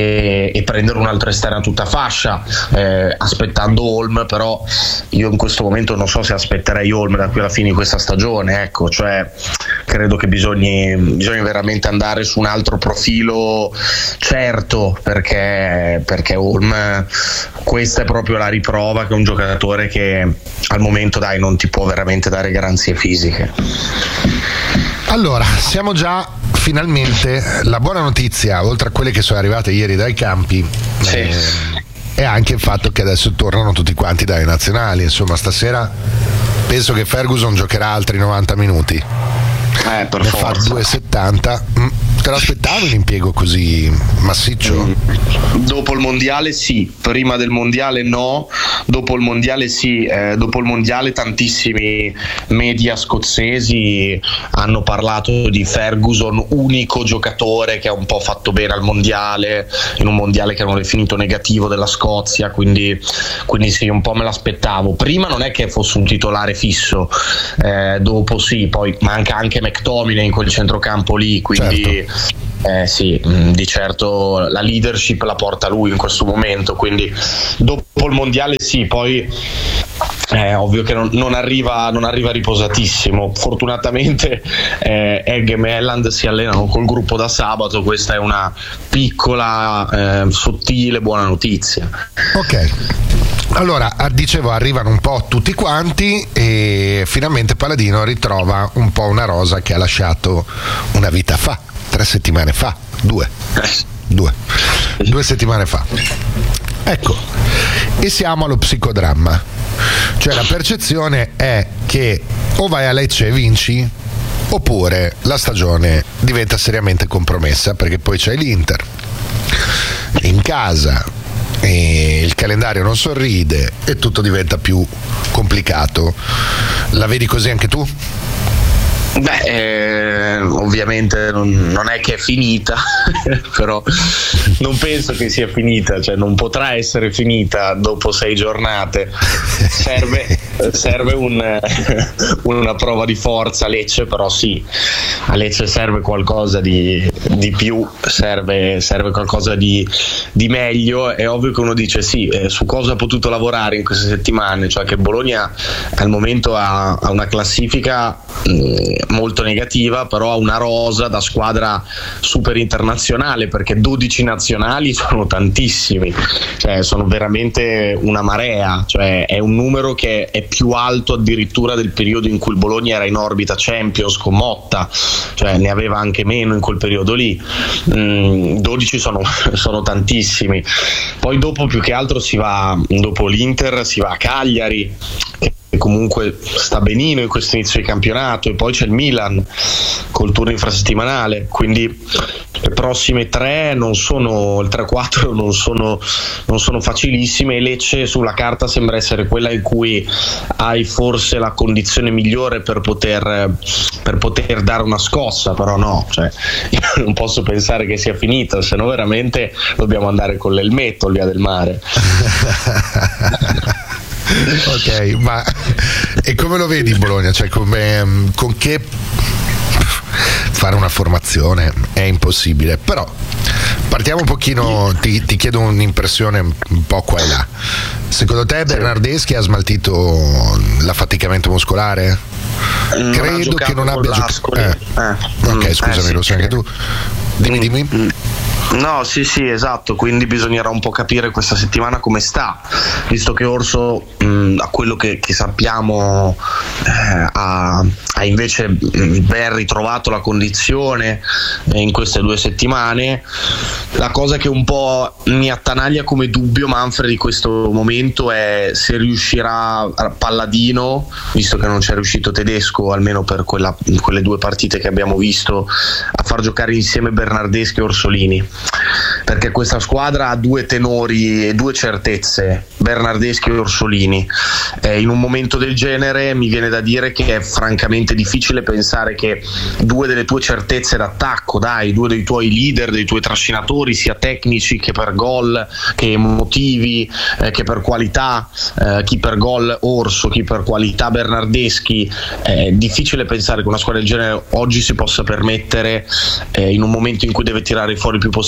e, e prendere un altro esterno a tutta fascia, eh, aspettando Olm. Però io in questo momento non so se aspetterei Olm da qui alla fine di questa stagione, ecco, cioè credo che bisogni, bisogna veramente andare su un altro profilo certo, perché, perché Olm questa è proprio la riprova che è un giocatore che al momento dai non ti può veramente dare garanzie fisiche. Allora, siamo già finalmente la buona notizia, oltre a quelle che sono arrivate ieri dai campi, sì. eh, è anche il fatto che adesso tornano tutti quanti dalle nazionali. Insomma, stasera penso che Ferguson giocherà altri novanta minuti. Eh, per ne forza. fa due e settanta. Te l'aspettavi un impiego così massiccio? Mm. Dopo il mondiale sì, prima del mondiale no, dopo il mondiale sì, eh, dopo il mondiale tantissimi media scozzesi hanno parlato di Ferguson unico giocatore che ha un po' fatto bene al mondiale, in un mondiale che hanno definito negativo della Scozia, quindi, quindi sì, un po' me l'aspettavo. Prima non è che fosse un titolare fisso, eh, dopo sì, poi manca anche McTominay in quel centrocampo lì, quindi certo. Eh sì, di certo la leadership la porta lui in questo momento, quindi dopo il mondiale sì, poi è ovvio che non, non, arriva, non arriva riposatissimo. Fortunatamente eh, Eggem e Elland si allenano col gruppo da sabato, questa è una piccola, eh, sottile buona notizia. Ok. Allora, dicevo, arrivano un po' tutti quanti e finalmente Paladino ritrova un po' una rosa che ha lasciato una vita fa, tre settimane fa, due, due, due settimane fa. Ecco, e siamo allo psicodramma, cioè la percezione è che o vai a Lecce e vinci, oppure la stagione diventa seriamente compromessa, perché poi c'è l'Inter in casa e il calendario non sorride e tutto diventa più complicato. La vedi così anche tu? Beh, eh, ovviamente non, non è che è finita, però non penso che sia finita, cioè non potrà essere finita dopo sei giornate. Serve, serve un, una prova di forza a Lecce, però sì, a Lecce serve qualcosa di, di più, serve, serve qualcosa di, di meglio. È ovvio che uno dice sì, eh, su cosa ha potuto lavorare in queste settimane, cioè che Bologna al momento ha, ha una classifica mh, molto negativa, però ha una rosa da squadra super internazionale, perché dodici nazionali sono tantissimi, cioè sono veramente una marea, cioè è un numero che è più alto addirittura del periodo in cui il Bologna era in orbita Champions con Motta, cioè ne aveva anche meno in quel periodo lì. mm, dodici sono, sono tantissimi. Poi dopo più che altro si va, dopo l'Inter si va a Cagliari, che comunque sta benino in questo inizio di campionato, e poi c'è il Milan col turno infrasettimanale, quindi le prossime tre non sono, il tre quattro non sono, non sono facilissime, e Lecce sulla carta sembra essere quella in cui hai forse la condizione migliore per poter, per poter dare una scossa, però no, cioè, io non posso pensare che sia finita, se no veramente dobbiamo andare con l'elmetto via del mare. Ok, ma e come lo vedi in Bologna? Cioè, come, con che fare una formazione è impossibile, però partiamo un pochino, ti, ti chiedo un'impressione un po' qua e là. Secondo te Bernardeschi ha smaltito l'affaticamento muscolare? Non Credo che non abbia giocato. Eh. Eh. Ok, scusami, eh, sì, lo sai anche tu. Dimmi, dimmi. Mm. No, sì, sì, esatto, quindi bisognerà un po' capire questa settimana come sta, visto che Orso, mh, a quello che, che sappiamo, eh, ha, ha invece mh, ben ritrovato la condizione eh, in queste due settimane. La cosa che un po' mi attanaglia come dubbio Manfred di questo momento è se riuscirà a Palladino, visto che non c'è riuscito Tedesco, almeno per quella, quelle due partite che abbiamo visto, a far giocare insieme Bernardeschi e Orsolini, perché questa squadra ha due tenori e due certezze, Bernardeschi e Orsolini. Eh, in un momento del genere mi viene da dire che è francamente difficile pensare che due delle tue certezze d'attacco, dai, due dei tuoi leader, dei tuoi trascinatori, sia tecnici che per gol, che emotivi, eh, che per qualità, eh, chi per gol Orso, chi per qualità Bernardeschi, è difficile pensare che una squadra del genere oggi si possa permettere, eh, in un momento in cui deve tirare fuori il più possibile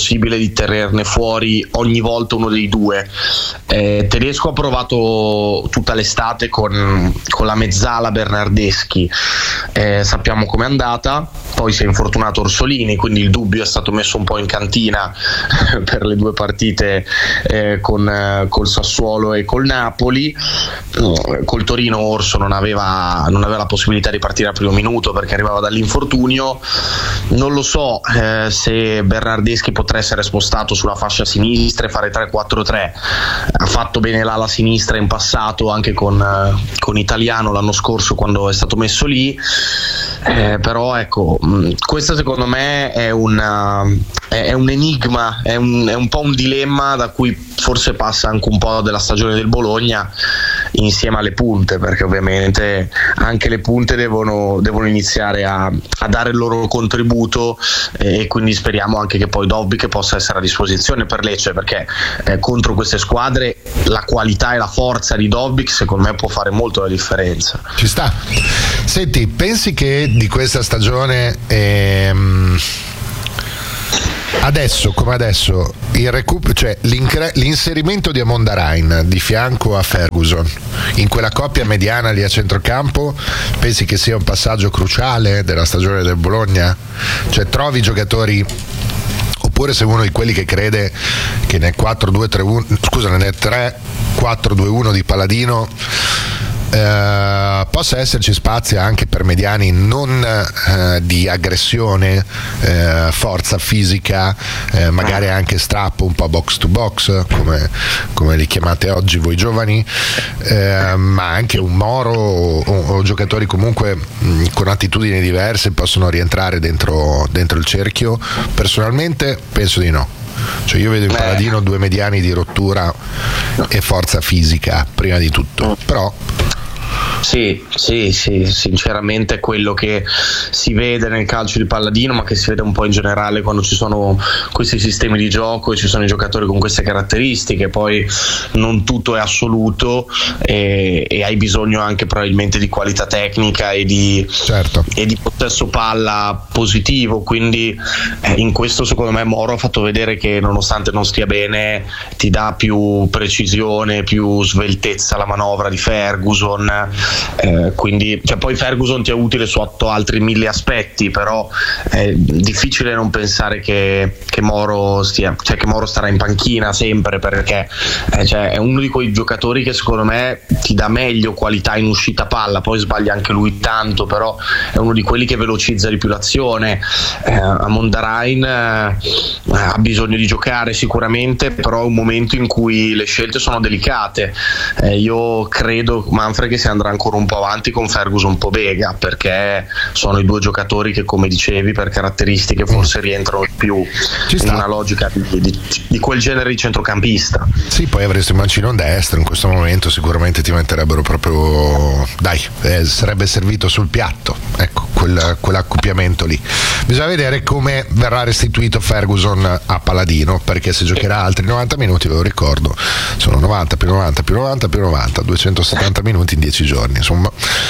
possibile di tenerne fuori ogni volta uno dei due. Eh, Tedesco ha provato tutta l'estate con, con la mezzala Bernardeschi, eh, sappiamo com'è andata, poi si è infortunato Orsolini, quindi il dubbio è stato messo un po' in cantina per le due partite eh, con eh, col Sassuolo e col Napoli. Col Torino Orso non aveva, non aveva la possibilità di partire al primo minuto perché arrivava dall'infortunio. Non lo so eh, se Bernardeschi potrà essere spostato sulla fascia sinistra e fare tre quattro tre. Ha fatto bene l'ala sinistra in passato anche con, eh, con Italiano l'anno scorso quando è stato messo lì, eh, però ecco, mh, questa secondo me è, una, è, è un enigma, è un, è un po' un dilemma da cui forse passa anche un po' della stagione del Bologna insieme alle punte, perché ovviamente anche le punte devono, devono iniziare a, a dare il loro contributo, eh, e quindi speriamo anche che poi Dobbik possa essere a disposizione per Lecce, perché eh, contro queste squadre la qualità e la forza di Dobbik secondo me può fare molto la differenza. Ci sta. Senti, pensi che di questa stagione ehm... adesso come adesso il recup- cioè l'inserimento di Amondarain di fianco a Ferguson in quella coppia mediana lì a centrocampo, pensi che sia un passaggio cruciale della stagione del Bologna? Cioè trovi giocatori, oppure sei uno di quelli che crede che nel quattro due tre uno, scusa, nel tre quattro due uno di Paladino Uh, possa esserci spazio anche per mediani non uh, di aggressione, uh, forza fisica, uh, magari anche strappo, un po' box to box come, come li chiamate oggi voi giovani, uh, ma anche un Moro o, o giocatori comunque mh, con attitudini diverse possono rientrare dentro, dentro il cerchio? Personalmente penso di no. Cioè io vedo in Paladino due mediani di rottura e forza fisica prima di tutto, però Sì, sì, sì, sinceramente è quello che si vede nel calcio di Palladino, ma che si vede un po' in generale quando ci sono questi sistemi di gioco e ci sono i giocatori con queste caratteristiche. Poi non tutto è assoluto e, e hai bisogno anche probabilmente di qualità tecnica e di, certo. e di possesso palla positivo, quindi eh, in questo secondo me Moro ha fatto vedere che nonostante non stia bene ti dà più precisione, più sveltezza alla manovra di Ferguson. Eh, quindi cioè, poi Ferguson ti è utile sotto altri mille aspetti, però è difficile non pensare che, che Moro stia, cioè che Moro starà in panchina sempre, perché eh, cioè, è uno di quei giocatori che secondo me ti dà meglio qualità in uscita palla, poi sbaglia anche lui tanto, però è uno di quelli che velocizza di più l'azione. eh, Amondarain eh, ha bisogno di giocare sicuramente, però è un momento in cui le scelte sono delicate. eh, io credo, Manfred, che si andrà ancora un po' avanti con Ferguson Pobega, perché sono i due giocatori che, come dicevi, per caratteristiche forse rientrano più in una logica di, di, di quel genere di centrocampista. Sì, poi avresti un mancino destro in questo momento, sicuramente ti metterebbero proprio, dai, eh, sarebbe servito sul piatto, ecco, quel, quell'accoppiamento lì. Bisogna vedere come verrà restituito Ferguson a Paladino, perché se giocherà altri novanta minuti, ve lo ricordo, sono novanta più novanta più novanta più novanta, duecentosettanta minuti in dieci giorni, insomma.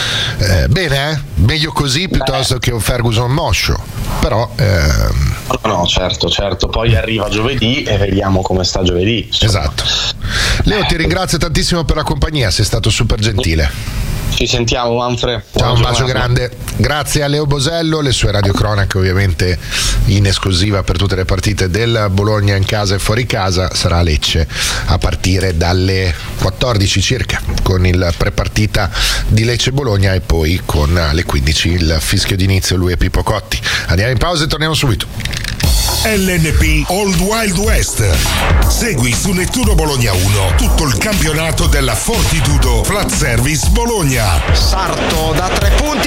Eh, bene, eh? Meglio così piuttosto che un Ferguson moscio, però ehm... no, no, certo, certo, poi arriva giovedì e vediamo come sta giovedì, insomma. Esatto. Leo, ti ringrazio tantissimo per la compagnia, sei stato super gentile. Ci sentiamo, Manfred. Ciao, un bacio grande. Grazie a Leo Bosello, le sue radiocronache ovviamente in esclusiva per tutte le partite del Bologna in casa e fuori casa. Sarà a Lecce a partire dalle quattordici circa con il prepartita di Lecce-Bologna e poi con alle quindici il fischio d'inizio, lui e Pippo Cotti. Andiamo in pausa e torniamo subito. L N P Old Wild West. Segui su Nettuno Bologna uno tutto il campionato della Fortitudo Flat Service Bologna. Sarto da tre punti,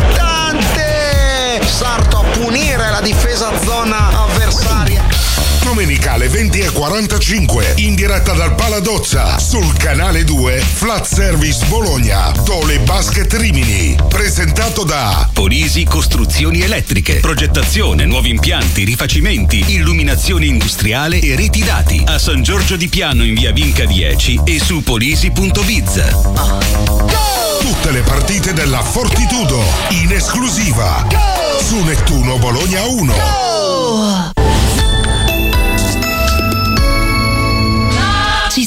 importante! Sarto a punire la difesa zona avversaria. Domenicale venti e quarantacinque in diretta dal Paladozza sul canale due Flat Service Bologna Tole Basket Rimini, presentato da Polisi Costruzioni Elettriche, progettazione, nuovi impianti, rifacimenti, illuminazione industriale e reti dati a San Giorgio di Piano in via Vinca dieci e su polisi punto biz. Tutte le partite della Fortitudo in esclusiva su Nettuno Bologna uno.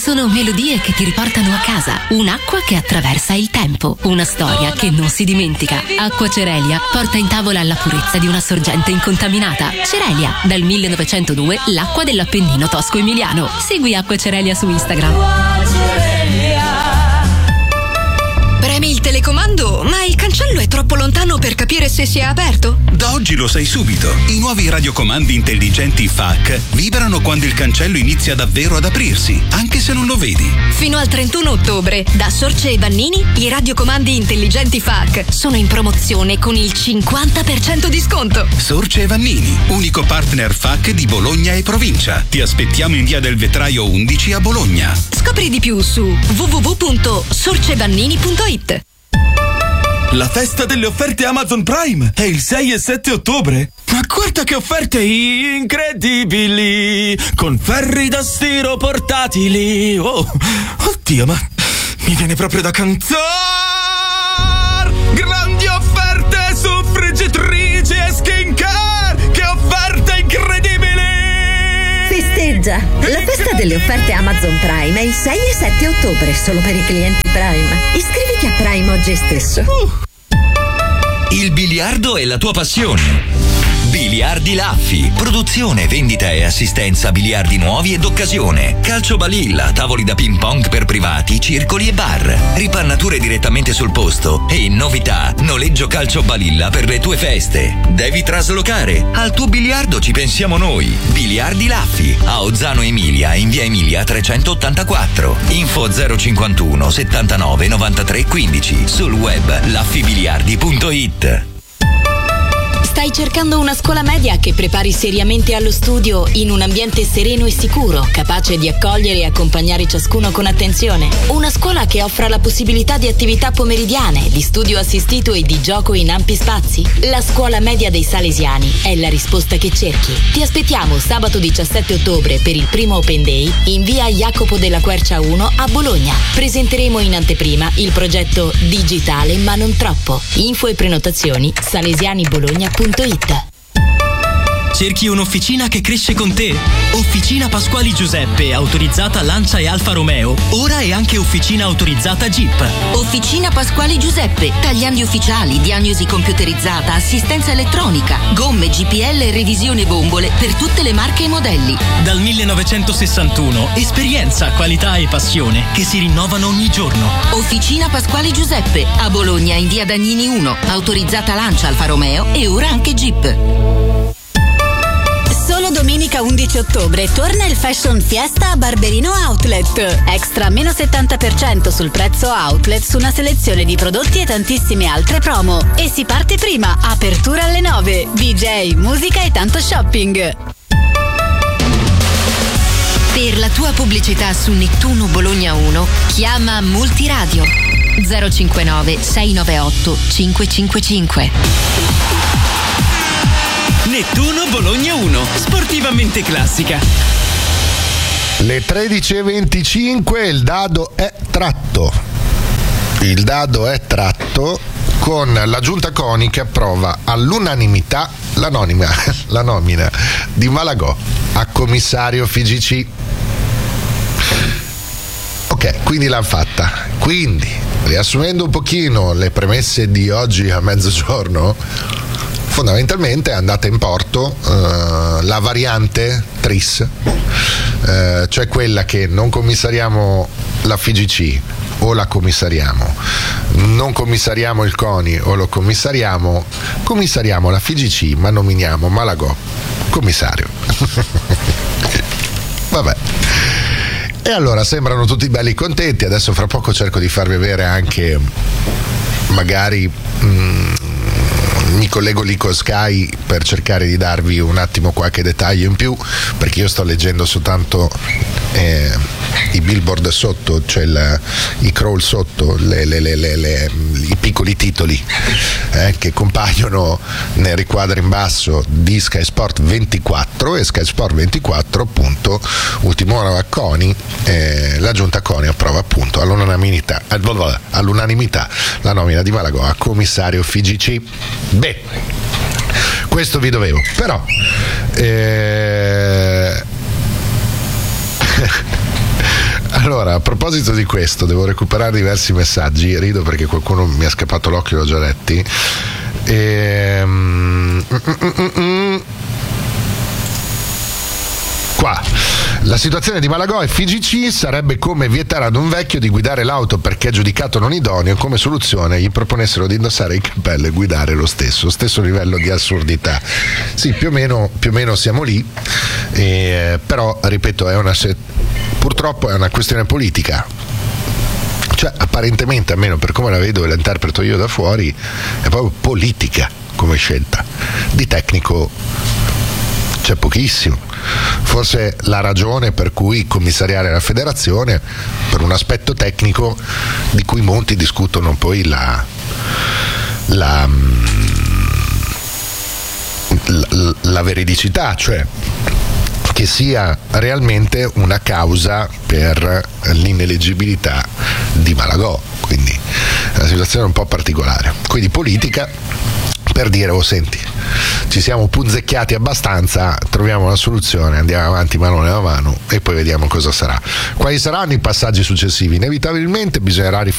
sono melodie che ti riportano a casa, un'acqua che attraversa il tempo, una storia che non si dimentica. Acqua Cerelia porta in tavola la purezza di una sorgente incontaminata. Cerelia, dal millenovecentodue l'acqua dell'Appennino tosco-emiliano. Segui Acqua Cerelia su Instagram. Premi il telecomando, ma il cancello è troppo lontano per capire se si è aperto? Da oggi lo sai subito. I nuovi radiocomandi intelligenti F A C vibrano quando il cancello inizia davvero ad aprirsi, anche se non lo vedi. Fino al trentuno ottobre, da Sorce e Vannini, i radiocomandi intelligenti F A C sono in promozione con il cinquanta per cento di sconto. Sorce e Vannini, unico partner F A C di Bologna e provincia. Ti aspettiamo in via del Vetraio undici a Bologna. Scopri di più su w w w punto sorcevannini punto i t. La festa delle offerte Amazon Prime è il sei e sette ottobre. Ma guarda che offerte incredibili! Con ferri da stiro portatili. Oh, oddio, ma mi viene proprio da cantare! Grandi offerte su friggitrici e skincare! Che offerte incredibili! Festeggia! La festa delle offerte Amazon Prime è il sei e sette ottobre, solo per i clienti Prime. Iscriviti a Prime oggi stesso. Uh. Il biliardo è la tua passione. Biliardi Laffi, produzione, vendita e assistenza biliardi nuovi ed occasione. Calcio balilla, tavoli da ping pong per privati, circoli e bar. Ripannature direttamente sul posto e in novità, noleggio calcio balilla per le tue feste. Devi traslocare? Al tuo biliardo ci pensiamo noi. Biliardi Laffi, a Ozzano Emilia, in via Emilia trecentottantaquattro. Info zero cinquantuno settantanove novantatré quindici. Sul web laffibiliardi punto i t. Stai cercando una scuola media che prepari seriamente allo studio in un ambiente sereno e sicuro, capace di accogliere e accompagnare ciascuno con attenzione? Una scuola che offra la possibilità di attività pomeridiane, di studio assistito e di gioco in ampi spazi? La scuola media dei Salesiani è la risposta che cerchi. Ti aspettiamo sabato diciassette ottobre per il primo Open Day in via Jacopo della Quercia uno a Bologna. Presenteremo in anteprima il progetto Digitale ma non troppo. Info e prenotazioni salesianibologna punto i t. Cerchi un'officina che cresce con te? Officina Pasquali Giuseppe, autorizzata Lancia e Alfa Romeo. Ora è anche officina autorizzata Jeep. Officina Pasquali Giuseppe, tagliandi ufficiali, diagnosi computerizzata, assistenza elettronica, gomme, G P L e revisione bombole per tutte le marche e modelli. Dal millenovecentosessantuno, esperienza, qualità e passione che si rinnovano ogni giorno. Officina Pasquali Giuseppe, a Bologna in via Dagnini uno, autorizzata Lancia, Alfa Romeo e ora anche Jeep. Solo domenica undici ottobre torna il Fashion Fiesta a Barberino Outlet. Extra meno settanta per cento sul prezzo outlet su una selezione di prodotti e tantissime altre promo. E si parte prima, apertura alle nove. D J, musica e tanto shopping. Per la tua pubblicità su Nettuno Bologna uno, chiama Multiradio zero cinquantanove sei novantaotto cinquecentocinquantacinque. Nettuno Bologna uno, sportivamente classica. Le tredici e venticinque, il dado è tratto. Il dado è tratto con la giunta CONI che approva all'unanimità l'anonima, la nomina di Malagò a commissario F G C. Ok, quindi l'hanno fatta. Quindi, riassumendo un pochino le premesse di oggi a mezzogiorno, fondamentalmente è andata in porto uh, la variante Tris, uh, cioè quella che non commissariamo la F G C o la commissariamo, non commissariamo il CONI o lo commissariamo, commissariamo la F G C ma nominiamo Malagò commissario. Vabbè. E allora sembrano tutti belli contenti. Adesso fra poco cerco di farvi avere anche magari mh, mi collego lì con Sky per cercare di darvi un attimo qualche dettaglio in più, perché io sto leggendo soltanto eh, i billboard sotto, cioè il, i crawl sotto, le, le, le, le, le, i piccoli titoli eh, che compaiono nel riquadro in basso di Sky Sport ventiquattro, e Sky Sport ventiquattro appunto, ultimo ora a CONI, eh, la giunta CONI approva appunto all'unanimità, all'unanimità la nomina di Malagò a commissario F G C. Beh, questo vi dovevo, però eh... Allora, a proposito di questo, devo recuperare diversi messaggi. Rido perché qualcuno mi ha scappato l'occhio, l'ho già letti. Ehm... Qua, la situazione di Malagò e F G C sarebbe come vietare ad un vecchio di guidare l'auto perché è giudicato non idoneo. Come soluzione gli proponessero di indossare il cappello e guidare lo stesso, stesso livello di assurdità. Sì, più o meno, più o meno siamo lì, eh, però ripeto, è una, purtroppo è una questione politica. Cioè, apparentemente, almeno per come la vedo e la interpreto io da fuori, è proprio politica come scelta. Di tecnico c'è pochissimo. Forse la ragione per cui commissariare la federazione per un aspetto tecnico di cui molti discutono poi la la, la, la veridicità, cioè che sia realmente una causa per l'ineleggibilità di Malagò. Quindi è una situazione un po' particolare. Quindi politica per dire, oh senti, ci siamo punzecchiati abbastanza, troviamo una soluzione, andiamo avanti mano nella mano e poi vediamo cosa sarà. Quali saranno i passaggi successivi? Inevitabilmente bisognerà